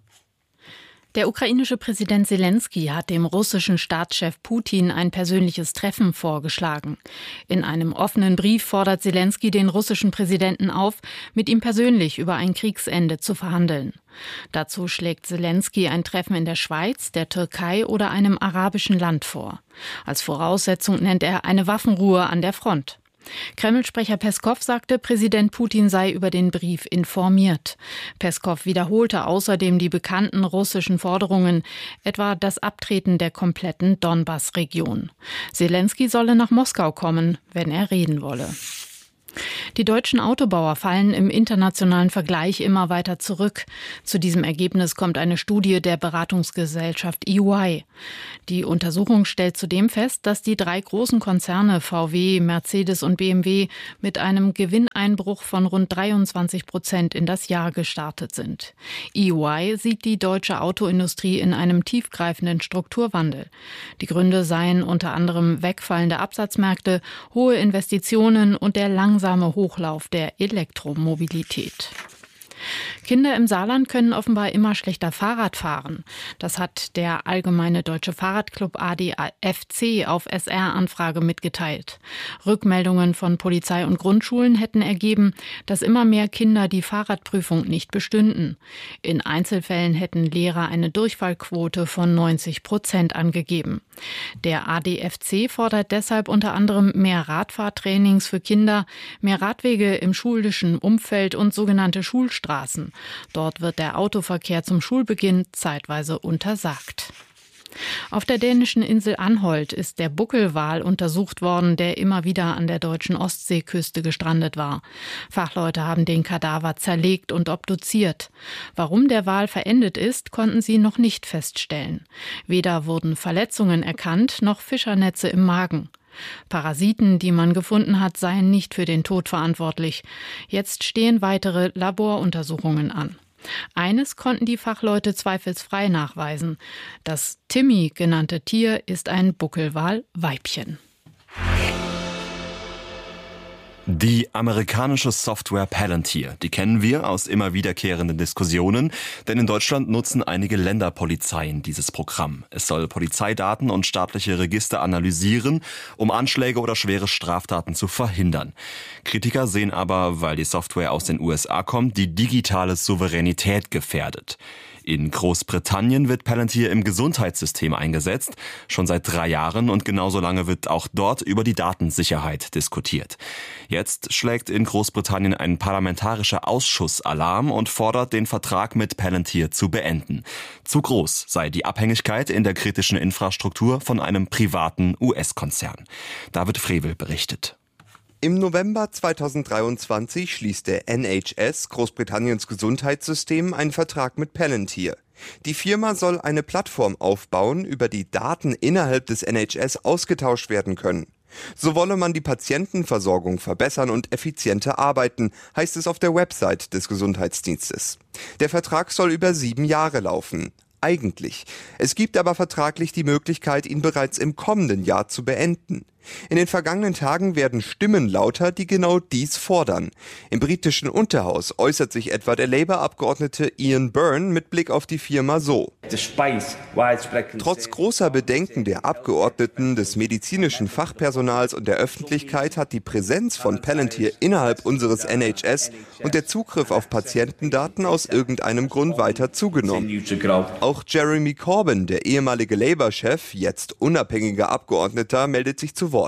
Der ukrainische Präsident Selensky hat dem russischen Staatschef Putin ein persönliches Treffen vorgeschlagen. In einem offenen Brief fordert Selensky den russischen Präsidenten auf, mit ihm persönlich über ein Kriegsende zu verhandeln. Dazu schlägt Selensky ein Treffen in der Schweiz, der Türkei oder einem arabischen Land vor. Als Voraussetzung nennt er eine Waffenruhe an der Front. Kreml-Sprecher Peskow sagte, Präsident Putin sei über den Brief informiert. Peskow wiederholte außerdem die bekannten russischen Forderungen, etwa das Abtreten der kompletten Donbass-Region. Selensky solle nach Moskau kommen, wenn er reden wolle. Die deutschen Autobauer fallen im internationalen Vergleich immer weiter zurück. Zu diesem Ergebnis kommt eine Studie der Beratungsgesellschaft EY. Die Untersuchung stellt zudem fest, dass die 3 großen Konzerne VW, Mercedes und BMW mit einem Gewinneinbruch von rund 23% in das Jahr gestartet sind. EY sieht die deutsche Autoindustrie in einem tiefgreifenden Strukturwandel. Die Gründe seien unter anderem wegfallende Absatzmärkte, hohe Investitionen und der langsame Hochlauf der Elektromobilität. Kinder im Saarland können offenbar immer schlechter Fahrrad fahren. Das hat der Allgemeine Deutsche Fahrradclub ADFC auf SR-Anfrage mitgeteilt. Rückmeldungen von Polizei und Grundschulen hätten ergeben, dass immer mehr Kinder die Fahrradprüfung nicht bestünden. In Einzelfällen hätten Lehrer eine Durchfallquote von 90% angegeben. Der ADFC fordert deshalb unter anderem mehr Radfahrtrainings für Kinder, mehr Radwege im schulischen Umfeld und sogenannte Schulstraßen. Dort wird der Autoverkehr zum Schulbeginn zeitweise untersagt. Auf der dänischen Insel Anholt ist der Buckelwal untersucht worden, der immer wieder an der deutschen Ostseeküste gestrandet war. Fachleute haben den Kadaver zerlegt und obduziert. Warum der Wal verendet ist, konnten sie noch nicht feststellen. Weder wurden Verletzungen erkannt, noch Fischernetze im Magen. Parasiten, die man gefunden hat, seien nicht für den Tod verantwortlich. Jetzt stehen weitere Laboruntersuchungen an. Eines konnten die Fachleute zweifelsfrei nachweisen. Das Timmy genannte Tier ist ein Buckelwal-Weibchen. Die amerikanische Software Palantir, die kennen wir aus immer wiederkehrenden Diskussionen, denn in Deutschland nutzen einige Länderpolizeien dieses Programm. Es soll Polizeidaten und staatliche Register analysieren, um Anschläge oder schwere Straftaten zu verhindern. Kritiker sehen aber, weil die Software aus den USA kommt, die digitale Souveränität gefährdet. In Großbritannien wird Palantir im Gesundheitssystem eingesetzt, schon seit 3 Jahren, und genauso lange wird auch dort über die Datensicherheit diskutiert. Jetzt schlägt in Großbritannien ein parlamentarischer Ausschuss Alarm und fordert, den Vertrag mit Palantir zu beenden. Zu groß sei die Abhängigkeit in der kritischen Infrastruktur von einem privaten US-Konzern. David Frevel berichtet. Im November 2023 schließt der NHS, Großbritanniens Gesundheitssystem, einen Vertrag mit Palantir. Die Firma soll eine Plattform aufbauen, über die Daten innerhalb des NHS ausgetauscht werden können. So wolle man die Patientenversorgung verbessern und effizienter arbeiten, heißt es auf der Website des Gesundheitsdienstes. Der Vertrag soll über 7 Jahre laufen. Eigentlich. Es gibt aber vertraglich die Möglichkeit, ihn bereits im kommenden Jahr zu beenden. In den vergangenen Tagen werden Stimmen lauter, die genau dies fordern. Im britischen Unterhaus äußert sich etwa der Labour-Abgeordnete Ian Byrne mit Blick auf die Firma so. Trotz großer Bedenken der Abgeordneten, des medizinischen Fachpersonals und der Öffentlichkeit hat die Präsenz von Palantir innerhalb unseres NHS und der Zugriff auf Patientendaten aus irgendeinem Grund weiter zugenommen. Auch Jeremy Corbyn, der ehemalige Labour-Chef, jetzt unabhängiger Abgeordneter, meldet sich zu Wort.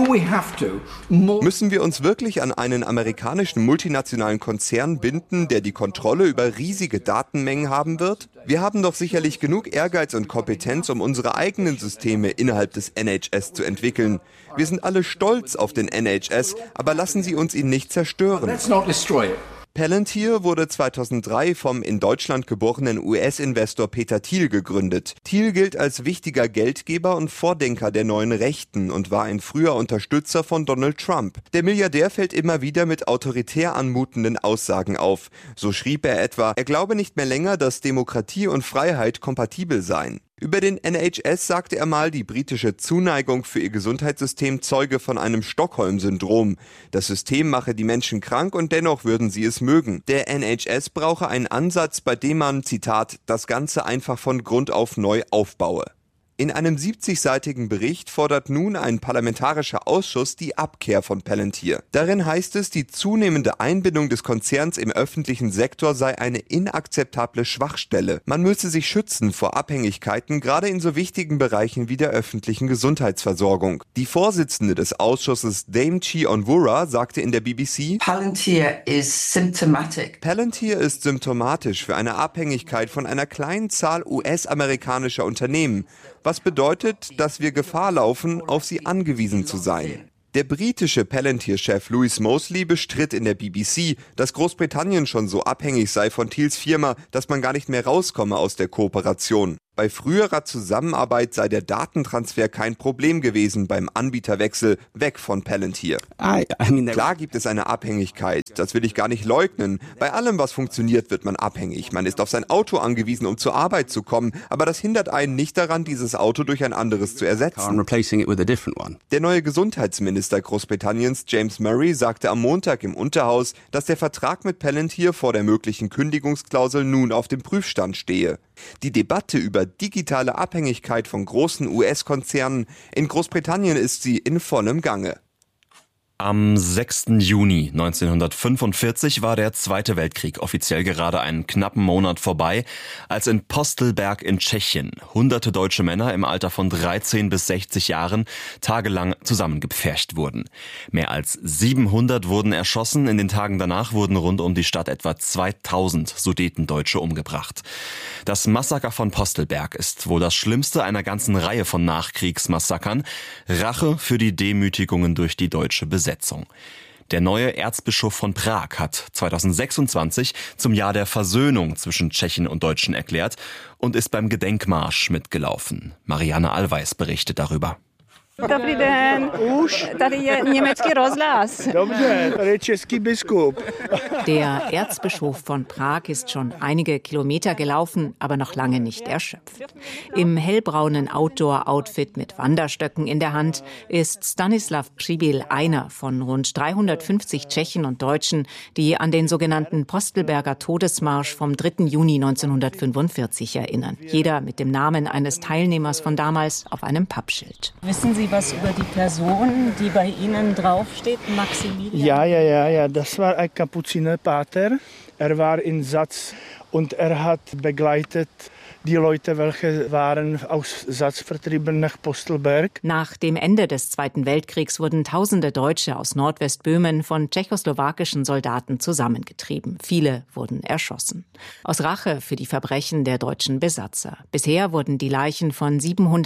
Müssen wir uns wirklich an einen amerikanischen multinationalen Konzern binden, der die Kontrolle über riesige Datenmengen haben wird? Wir haben doch sicherlich genug Ehrgeiz und Kompetenz, um unsere eigenen Systeme innerhalb des NHS zu entwickeln. Wir sind alle stolz auf den NHS, aber lassen Sie uns ihn nicht zerstören. Palantir wurde 2003 vom in Deutschland geborenen US-Investor Peter Thiel gegründet. Thiel gilt als wichtiger Geldgeber und Vordenker der neuen Rechten und war ein früher Unterstützer von Donald Trump. Der Milliardär fällt immer wieder mit autoritär anmutenden Aussagen auf. So schrieb er etwa, er glaube nicht mehr länger, dass Demokratie und Freiheit kompatibel seien. Über den NHS sagte er mal, die britische Zuneigung für ihr Gesundheitssystem zeuge von einem Stockholm-Syndrom. Das System mache die Menschen krank und dennoch würden sie es mögen. Der NHS brauche einen Ansatz, bei dem man, Zitat, das Ganze einfach von Grund auf neu aufbaue. In einem 70-seitigen Bericht fordert nun ein parlamentarischer Ausschuss die Abkehr von Palantir. Darin heißt es, die zunehmende Einbindung des Konzerns im öffentlichen Sektor sei eine inakzeptable Schwachstelle. Man müsse sich schützen vor Abhängigkeiten, gerade in so wichtigen Bereichen wie der öffentlichen Gesundheitsversorgung. Die Vorsitzende des Ausschusses Dame-Chi Onwurah sagte in der BBC, Palantir is symptomatic. Palantir ist symptomatisch für eine Abhängigkeit von einer kleinen Zahl US-amerikanischer Unternehmen, was bedeutet, dass wir Gefahr laufen, auf sie angewiesen zu sein. Der britische Palantir-Chef Louis Mosley bestritt in der BBC, dass Großbritannien schon so abhängig sei von Thiels Firma, dass man gar nicht mehr rauskomme aus der Kooperation. Bei früherer Zusammenarbeit sei der Datentransfer kein Problem gewesen beim Anbieterwechsel weg von Palantir. Klar gibt es eine Abhängigkeit, das will ich gar nicht leugnen. Bei allem, was funktioniert, wird man abhängig. Man ist auf sein Auto angewiesen, um zur Arbeit zu kommen, aber das hindert einen nicht daran, dieses Auto durch ein anderes zu ersetzen. Der neue Gesundheitsminister Großbritanniens, James Murray, sagte am Montag im Unterhaus, dass der Vertrag mit Palantir vor der möglichen Kündigungsklausel nun auf dem Prüfstand stehe. Die Debatte über digitale Abhängigkeit von großen US-Konzernen in Großbritannien ist sie in vollem Gange. Am 6. Juni 1945 war der Zweite Weltkrieg offiziell gerade einen knappen Monat vorbei, als in Postelberg in Tschechien hunderte deutsche Männer im Alter von 13 bis 60 Jahren tagelang zusammengepfercht wurden. Mehr als 700 wurden erschossen, in den Tagen danach wurden rund um die Stadt etwa 2000 Sudetendeutsche umgebracht. Das Massaker von Postelberg ist wohl das schlimmste einer ganzen Reihe von Nachkriegsmassakern, Rache für die Demütigungen durch die deutsche Besetzung. Der neue Erzbischof von Prag hat 2026 zum Jahr der Versöhnung zwischen Tschechen und Deutschen erklärt und ist beim Gedenkmarsch mitgelaufen. Marianne Allweis berichtet darüber. Dobrý den. Už tady je německý rozhlas. Dobře, tady je český biskup. Der Erzbischof von Prag ist schon einige Kilometer gelaufen, aber noch lange nicht erschöpft. Im hellbraunen Outdoor-Outfit mit Wanderstöcken in der Hand ist Stanislav Přibyl einer von rund 350 Tschechen und Deutschen, die an den sogenannten Postelberger Todesmarsch vom 3. Juni 1945 erinnern. Jeder mit dem Namen eines Teilnehmers von damals auf einem Pappschild. Wissen Sie was über die Person, die bei Ihnen draufsteht, Maximilian? Ja, das war ein Kapuzinerpater. Er war in Satz und er hat begleitet die Leute, welche waren aus Satz vertrieben nach Postelberg. Nach dem Ende des Zweiten Weltkriegs wurden tausende Deutsche aus Nordwestböhmen von tschechoslowakischen Soldaten zusammengetrieben. Viele wurden erschossen. Aus Rache für die Verbrechen der deutschen Besatzer. Bisher wurden die Leichen von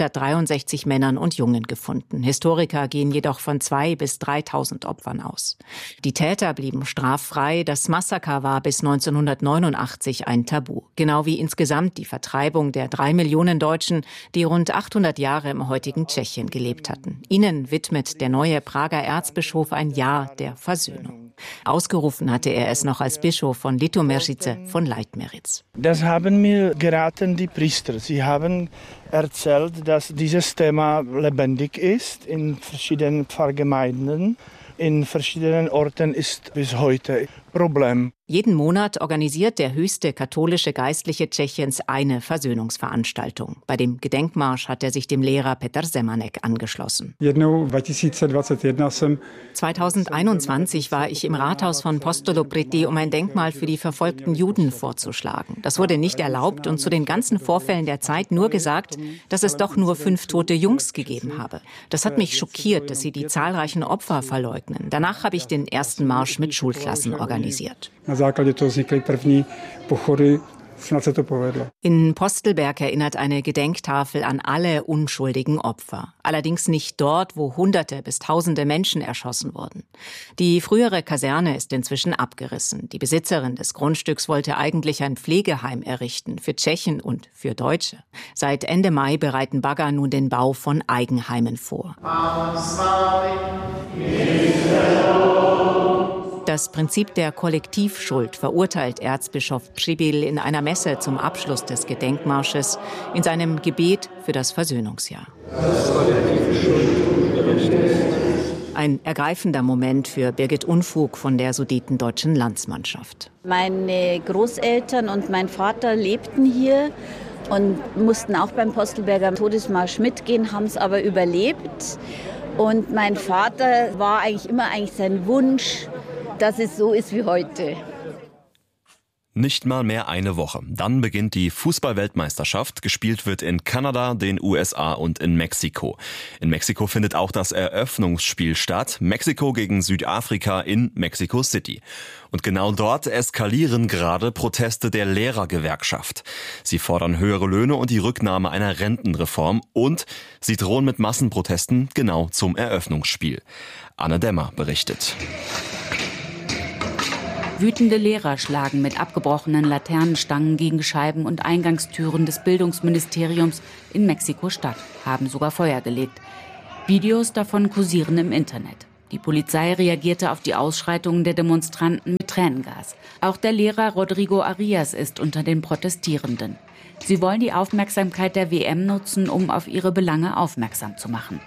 763 Männern und Jungen gefunden. Historiker gehen jedoch von 2.000 bis 3.000 Opfern aus. Die Täter blieben straffrei. Das Massaker war bis 1989 ein Tabu. Genau wie insgesamt die Vertreibung der 3 Millionen Deutschen, die rund 800 Jahre im heutigen Tschechien gelebt hatten. Ihnen widmet der neue Prager Erzbischof ein Jahr der Versöhnung. Ausgerufen hatte er es noch als Bischof von Litoměřice von Leitmeritz. Das haben mir geraten die Priester. Sie haben erzählt, dass dieses Thema lebendig ist in verschiedenen Pfarrgemeinden. In verschiedenen Orten ist bis heute Problem. Jeden Monat organisiert der höchste katholische Geistliche Tschechiens eine Versöhnungsveranstaltung. Bei dem Gedenkmarsch hat er sich dem Lehrer Petr Semanek angeschlossen. 2021 war ich im Rathaus von Postolopriti, um ein Denkmal für die verfolgten Juden vorzuschlagen. Das wurde nicht erlaubt und zu den ganzen Vorfällen der Zeit nur gesagt, dass es doch nur 5 tote Jungs gegeben habe. Das hat mich schockiert, dass sie die zahlreichen Opfer verleugnen. Danach habe ich den ersten Marsch mit Schulklassen organisiert. In Postelberg erinnert eine Gedenktafel an alle unschuldigen Opfer. Allerdings nicht dort, wo Hunderte bis Tausende Menschen erschossen wurden. Die frühere Kaserne ist inzwischen abgerissen. Die Besitzerin des Grundstücks wollte eigentlich ein Pflegeheim errichten für Tschechen und für Deutsche. Seit Ende Mai bereiten Bagger nun den Bau von Eigenheimen vor. Das Prinzip der Kollektivschuld verurteilt Erzbischof Přibyl in einer Messe zum Abschluss des Gedenkmarsches in seinem Gebet für das Versöhnungsjahr. Ein ergreifender Moment für Birgit Unfug von der Sudetendeutschen Landsmannschaft. Meine Großeltern und mein Vater lebten hier und mussten auch beim Postelberger Todesmarsch mitgehen, haben es aber überlebt. Und mein Vater war immer sein Wunsch, dass es so ist wie heute. Nicht mal mehr eine Woche. Dann beginnt die Fußball-Weltmeisterschaft. Gespielt wird in Kanada, den USA und in Mexiko. In Mexiko findet auch das Eröffnungsspiel statt. Mexiko gegen Südafrika in Mexico City. Und genau dort eskalieren gerade Proteste der Lehrergewerkschaft. Sie fordern höhere Löhne und die Rücknahme einer Rentenreform. Und sie drohen mit Massenprotesten genau zum Eröffnungsspiel. Anne Dämmer berichtet. Wütende Lehrer schlagen mit abgebrochenen Laternenstangen gegen Scheiben und Eingangstüren des Bildungsministeriums in Mexiko-Stadt, haben sogar Feuer gelegt. Videos davon kursieren im Internet. Die Polizei reagierte auf die Ausschreitungen der Demonstranten mit Tränengas. Auch der Lehrer Rodrigo Arias ist unter den Protestierenden. Sie wollen die Aufmerksamkeit der WM nutzen, um auf ihre Belange aufmerksam zu machen.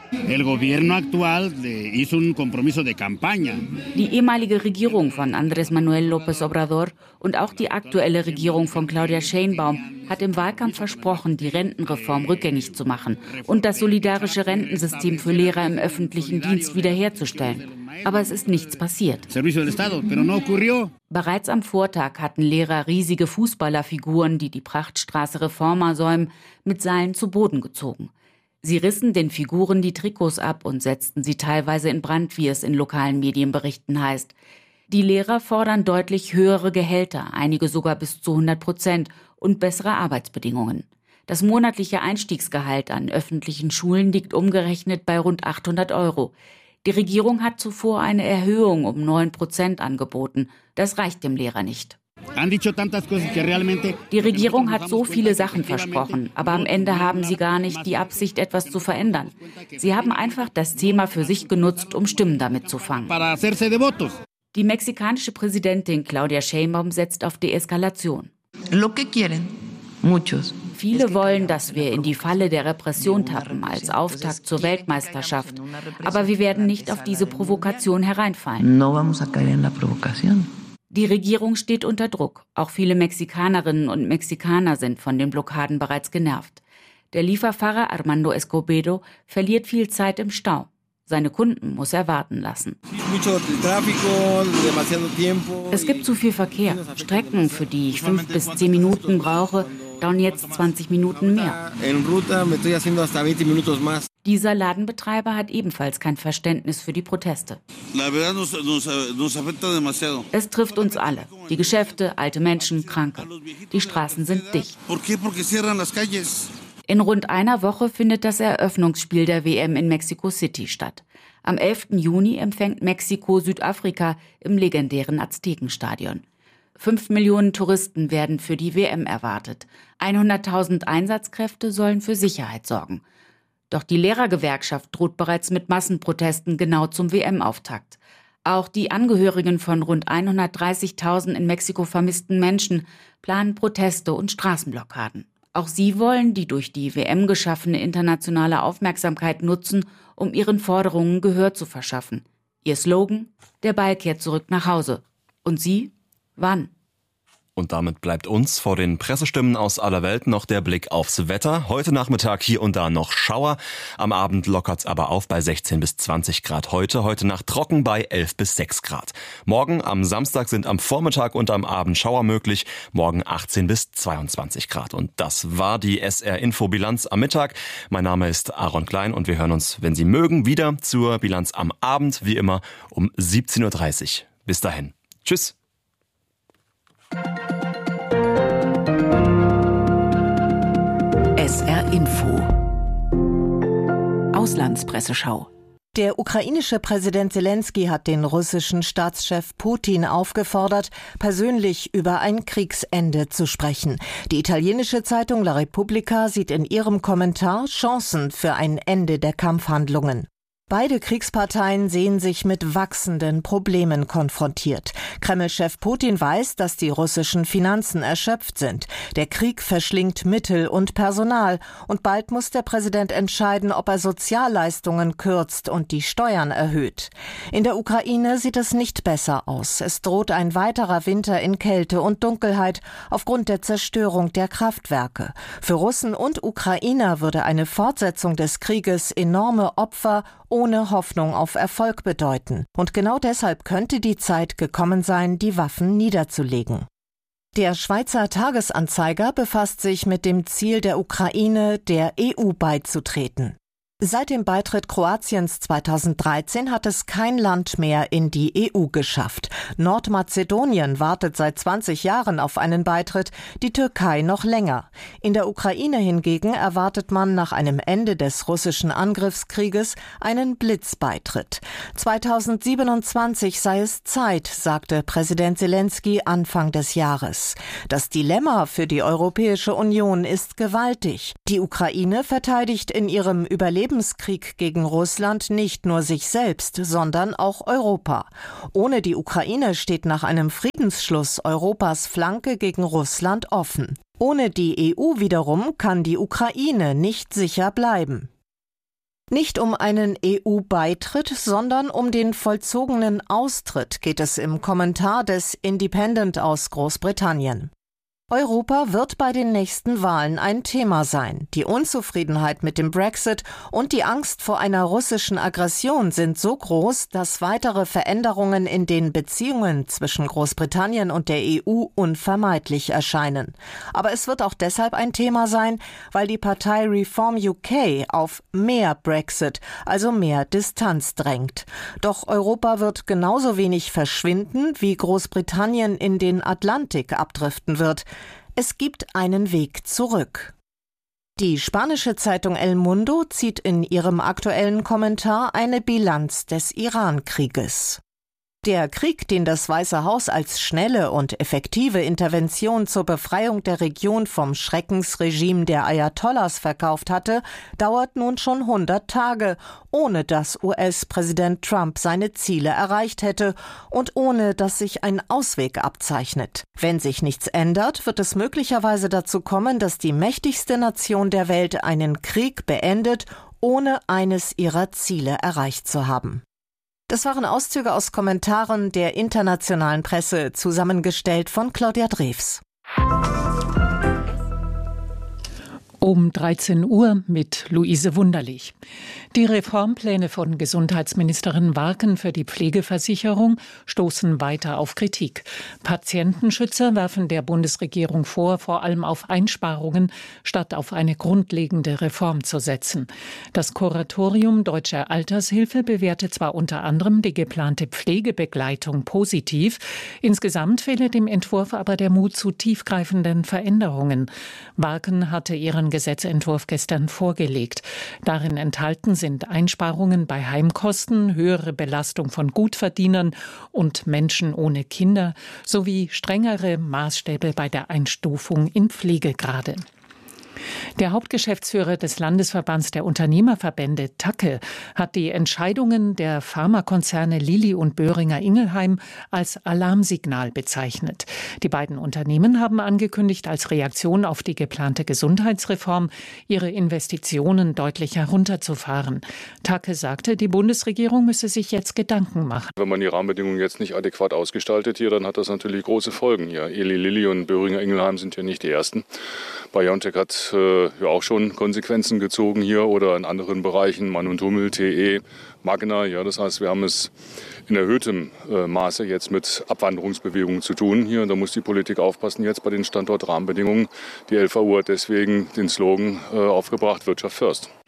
Die ehemalige Regierung von Andrés Manuel López Obrador und auch die aktuelle Regierung von Claudia Sheinbaum hat im Wahlkampf versprochen, die Rentenreform rückgängig zu machen und das solidarische Rentensystem für Lehrer im öffentlichen Dienst wiederherzustellen. Aber es ist nichts passiert. Bereits am Vortag hatten Lehrer riesige Fußballerfiguren, die die Prachtstraße Reforma säumen, mit Seilen zu Boden gezogen. Sie rissen den Figuren die Trikots ab und setzten sie teilweise in Brand, wie es in lokalen Medienberichten heißt. Die Lehrer fordern deutlich höhere Gehälter, einige sogar bis zu 100% und bessere Arbeitsbedingungen. Das monatliche Einstiegsgehalt an öffentlichen Schulen liegt umgerechnet bei rund 800 €. Die Regierung hat zuvor eine Erhöhung um 9% angeboten. Das reicht dem Lehrer nicht. Die Regierung hat so viele Sachen versprochen, aber am Ende haben sie gar nicht die Absicht, etwas zu verändern. Sie haben einfach das Thema für sich genutzt, um Stimmen damit zu fangen. Die mexikanische Präsidentin Claudia Sheinbaum setzt auf Deeskalation. Viele wollen, dass wir in die Falle der Repression tappen als Auftakt zur Weltmeisterschaft. Aber wir werden nicht auf diese Provokation hereinfallen. Die Regierung steht unter Druck. Auch viele Mexikanerinnen und Mexikaner sind von den Blockaden bereits genervt. Der Lieferfahrer Armando Escobedo verliert viel Zeit im Stau. Seine Kunden muss er warten lassen. Es gibt zu viel Verkehr. Strecken, für die ich 5 bis 10 Minuten brauche, dauern jetzt 20 Minuten mehr. Dieser Ladenbetreiber hat ebenfalls kein Verständnis für die Proteste. Es trifft uns alle. Die Geschäfte, alte Menschen, Kranke. Die Straßen sind dicht. In rund einer Woche findet das Eröffnungsspiel der WM in Mexico City statt. Am 11. Juni empfängt Mexiko Südafrika im legendären Aztekenstadion. 5 Millionen Touristen werden für die WM erwartet. 100.000 Einsatzkräfte sollen für Sicherheit sorgen. Doch die Lehrergewerkschaft droht bereits mit Massenprotesten genau zum WM-Auftakt. Auch die Angehörigen von rund 130.000 in Mexiko vermissten Menschen planen Proteste und Straßenblockaden. Auch sie wollen die durch die WM geschaffene internationale Aufmerksamkeit nutzen, um ihren Forderungen Gehör zu verschaffen. Ihr Slogan: Der Ball kehrt zurück nach Hause. Und Sie? Wann? Und damit bleibt uns vor den Pressestimmen aus aller Welt noch der Blick aufs Wetter. Heute Nachmittag hier und da noch Schauer. Am Abend lockert's aber auf bei 16 bis 20 Grad heute. Heute Nacht trocken bei 11 bis 6 Grad. Morgen am Samstag sind am Vormittag und am Abend Schauer möglich. Morgen 18 bis 22 Grad. Und das war die SR-Info-Bilanz am Mittag. Mein Name ist Aaron Klein und wir hören uns, wenn Sie mögen, wieder zur Bilanz am Abend, wie immer um 17:30 Uhr. Bis dahin. Tschüss. SR Info. Auslandspresseschau. Der ukrainische Präsident Selenskyj hat den russischen Staatschef Putin aufgefordert, persönlich über ein Kriegsende zu sprechen. Die italienische Zeitung La Repubblica sieht in ihrem Kommentar Chancen für ein Ende der Kampfhandlungen. Beide Kriegsparteien sehen sich mit wachsenden Problemen konfrontiert. Kreml-Chef Putin weiß, dass die russischen Finanzen erschöpft sind. Der Krieg verschlingt Mittel und Personal. Und bald muss der Präsident entscheiden, ob er Sozialleistungen kürzt und die Steuern erhöht. In der Ukraine sieht es nicht besser aus. Es droht ein weiterer Winter in Kälte und Dunkelheit aufgrund der Zerstörung der Kraftwerke. Für Russen und Ukrainer würde eine Fortsetzung des Krieges enorme Opfer ohne Hoffnung auf Erfolg bedeuten. Und genau deshalb könnte die Zeit gekommen sein, die Waffen niederzulegen. Der Schweizer Tagesanzeiger befasst sich mit dem Ziel der Ukraine, der EU beizutreten. Seit dem Beitritt Kroatiens 2013 hat es kein Land mehr in die EU geschafft. Nordmazedonien wartet seit 20 Jahren auf einen Beitritt, die Türkei noch länger. In der Ukraine hingegen erwartet man nach einem Ende des russischen Angriffskrieges einen Blitzbeitritt. 2027 sei es Zeit, sagte Präsident Selenskyj Anfang des Jahres. Das Dilemma für die Europäische Union ist gewaltig. Die Ukraine verteidigt in ihrem Überlebenskrieg gegen Russland nicht nur sich selbst, sondern auch Europa. Ohne die Ukraine steht nach einem Friedensschluss Europas Flanke gegen Russland offen. Ohne die EU wiederum kann die Ukraine nicht sicher bleiben. Nicht um einen EU-Beitritt, sondern um den vollzogenen Austritt geht es im Kommentar des Independent aus Großbritannien. Europa wird bei den nächsten Wahlen ein Thema sein. Die Unzufriedenheit mit dem Brexit und die Angst vor einer russischen Aggression sind so groß, dass weitere Veränderungen in den Beziehungen zwischen Großbritannien und der EU unvermeidlich erscheinen. Aber es wird auch deshalb ein Thema sein, weil die Partei Reform UK auf mehr Brexit, also mehr Distanz drängt. Doch Europa wird genauso wenig verschwinden, wie Großbritannien in den Atlantik abdriften wird. Es gibt einen Weg zurück. Die spanische Zeitung El Mundo zieht in ihrem aktuellen Kommentar eine Bilanz des Iran-Krieges. Der Krieg, den das Weiße Haus als schnelle und effektive Intervention zur Befreiung der Region vom Schreckensregime der Ayatollahs verkauft hatte, dauert nun schon 100 Tage, ohne dass US-Präsident Trump seine Ziele erreicht hätte und ohne dass sich ein Ausweg abzeichnet. Wenn sich nichts ändert, wird es möglicherweise dazu kommen, dass die mächtigste Nation der Welt einen Krieg beendet, ohne eines ihrer Ziele erreicht zu haben. Das waren Auszüge aus Kommentaren der internationalen Presse, zusammengestellt von Claudia Drews. Um 13 Uhr mit Luise Wunderlich. Die Reformpläne von Gesundheitsministerin Warken für die Pflegeversicherung stoßen weiter auf Kritik. Patientenschützer werfen der Bundesregierung vor allem auf Einsparungen statt auf eine grundlegende Reform zu setzen. Das Kuratorium Deutsche Altershilfe bewertet zwar unter anderem die geplante Pflegebegleitung positiv, insgesamt fehle dem Entwurf aber der Mut zu tiefgreifenden Veränderungen. Warken hatte ihren Gesetzentwurf gestern vorgelegt. Darin enthalten sind Einsparungen bei Heimkosten, höhere Belastung von Gutverdienern und Menschen ohne Kinder sowie strengere Maßstäbe bei der Einstufung in Pflegegrade. Der Hauptgeschäftsführer des Landesverbands der Unternehmerverbände TAKE hat die Entscheidungen der Pharmakonzerne Lilly und Boehringer Ingelheim als Alarmsignal bezeichnet. Die beiden Unternehmen haben angekündigt, als Reaktion auf die geplante Gesundheitsreform ihre Investitionen deutlich herunterzufahren. TAKE sagte, die Bundesregierung müsse sich jetzt Gedanken machen. Wenn man die Rahmenbedingungen jetzt nicht adäquat ausgestaltet hier, dann hat das natürlich große Folgen hier. Eli Lilly und Boehringer Ingelheim sind ja nicht die ersten. BioNTech hat ja auch schon Konsequenzen gezogen hier oder in anderen Bereichen, Mann und Hummel, TE, Magna. Ja, das heißt, wir haben es in erhöhtem Maße jetzt mit Abwanderungsbewegungen zu tun hier. Da muss die Politik aufpassen jetzt bei den Standortrahmenbedingungen. Die LVU hat deswegen den Slogan aufgebracht, Wirtschaft first.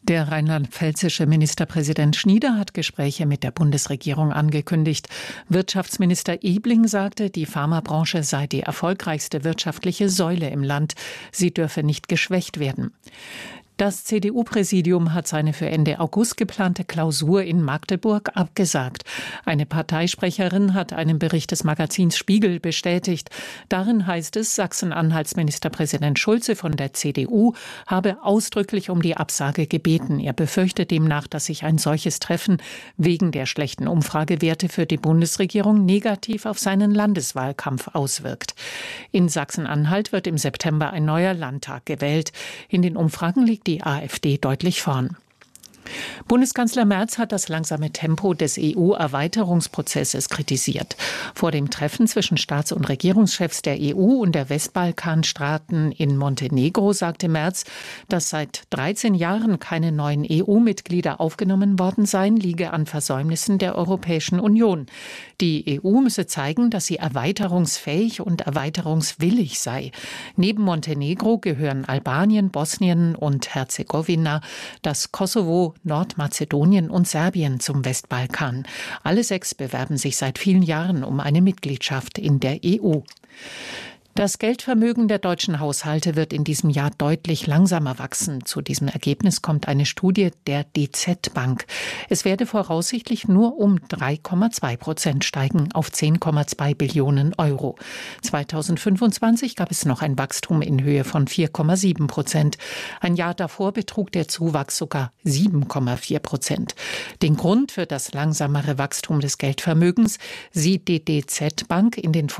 Der rheinland-pfälzische Ministerpräsident Schnieder hat Gespräche mit der Bundesregierung angekündigt. Wirtschaftsminister Ebling sagte, die Pharmabranche sei die erfolgreichste wirtschaftliche Säule im Land. Sie dürfe nicht geschwächt werden. Das CDU-Präsidium hat seine für Ende August geplante Klausur in Magdeburg abgesagt. Eine Parteisprecherin hat einen Bericht des Magazins Spiegel bestätigt. Darin heißt es, Sachsen-Anhalts Ministerpräsident Schulze von der CDU habe ausdrücklich um die Absage gebeten. Er befürchtet demnach, dass sich ein solches Treffen wegen der schlechten Umfragewerte für die Bundesregierung negativ auf seinen Landeswahlkampf auswirkt. In Sachsen-Anhalt wird im September ein neuer Landtag gewählt. In den Umfragen liegt die AfD deutlich vorn. Bundeskanzler Merz hat das langsame Tempo des EU-Erweiterungsprozesses kritisiert. Vor dem Treffen zwischen Staats- und Regierungschefs der EU und der Westbalkanstaaten in Montenegro sagte Merz, dass seit 13 Jahren keine neuen EU-Mitglieder aufgenommen worden seien, liege an Versäumnissen der Europäischen Union. Die EU müsse zeigen, dass sie erweiterungsfähig und erweiterungswillig sei. Neben Montenegro gehören Albanien, Bosnien und Herzegowina, das Kosovo, Nordmazedonien und Serbien zum Westbalkan. Alle 6 bewerben sich seit vielen Jahren um eine Mitgliedschaft in der EU. Das Geldvermögen der deutschen Haushalte wird in diesem Jahr deutlich langsamer wachsen. Zu diesem Ergebnis kommt eine Studie der DZ Bank. Es werde voraussichtlich nur um 3,2% steigen auf 10,2 Billionen Euro. 2025 gab es noch ein Wachstum in Höhe von 4,7%. Ein Jahr davor betrug der Zuwachs sogar 7,4%. Den Grund für das langsamere Wachstum des Geldvermögens sieht die DZ Bank in den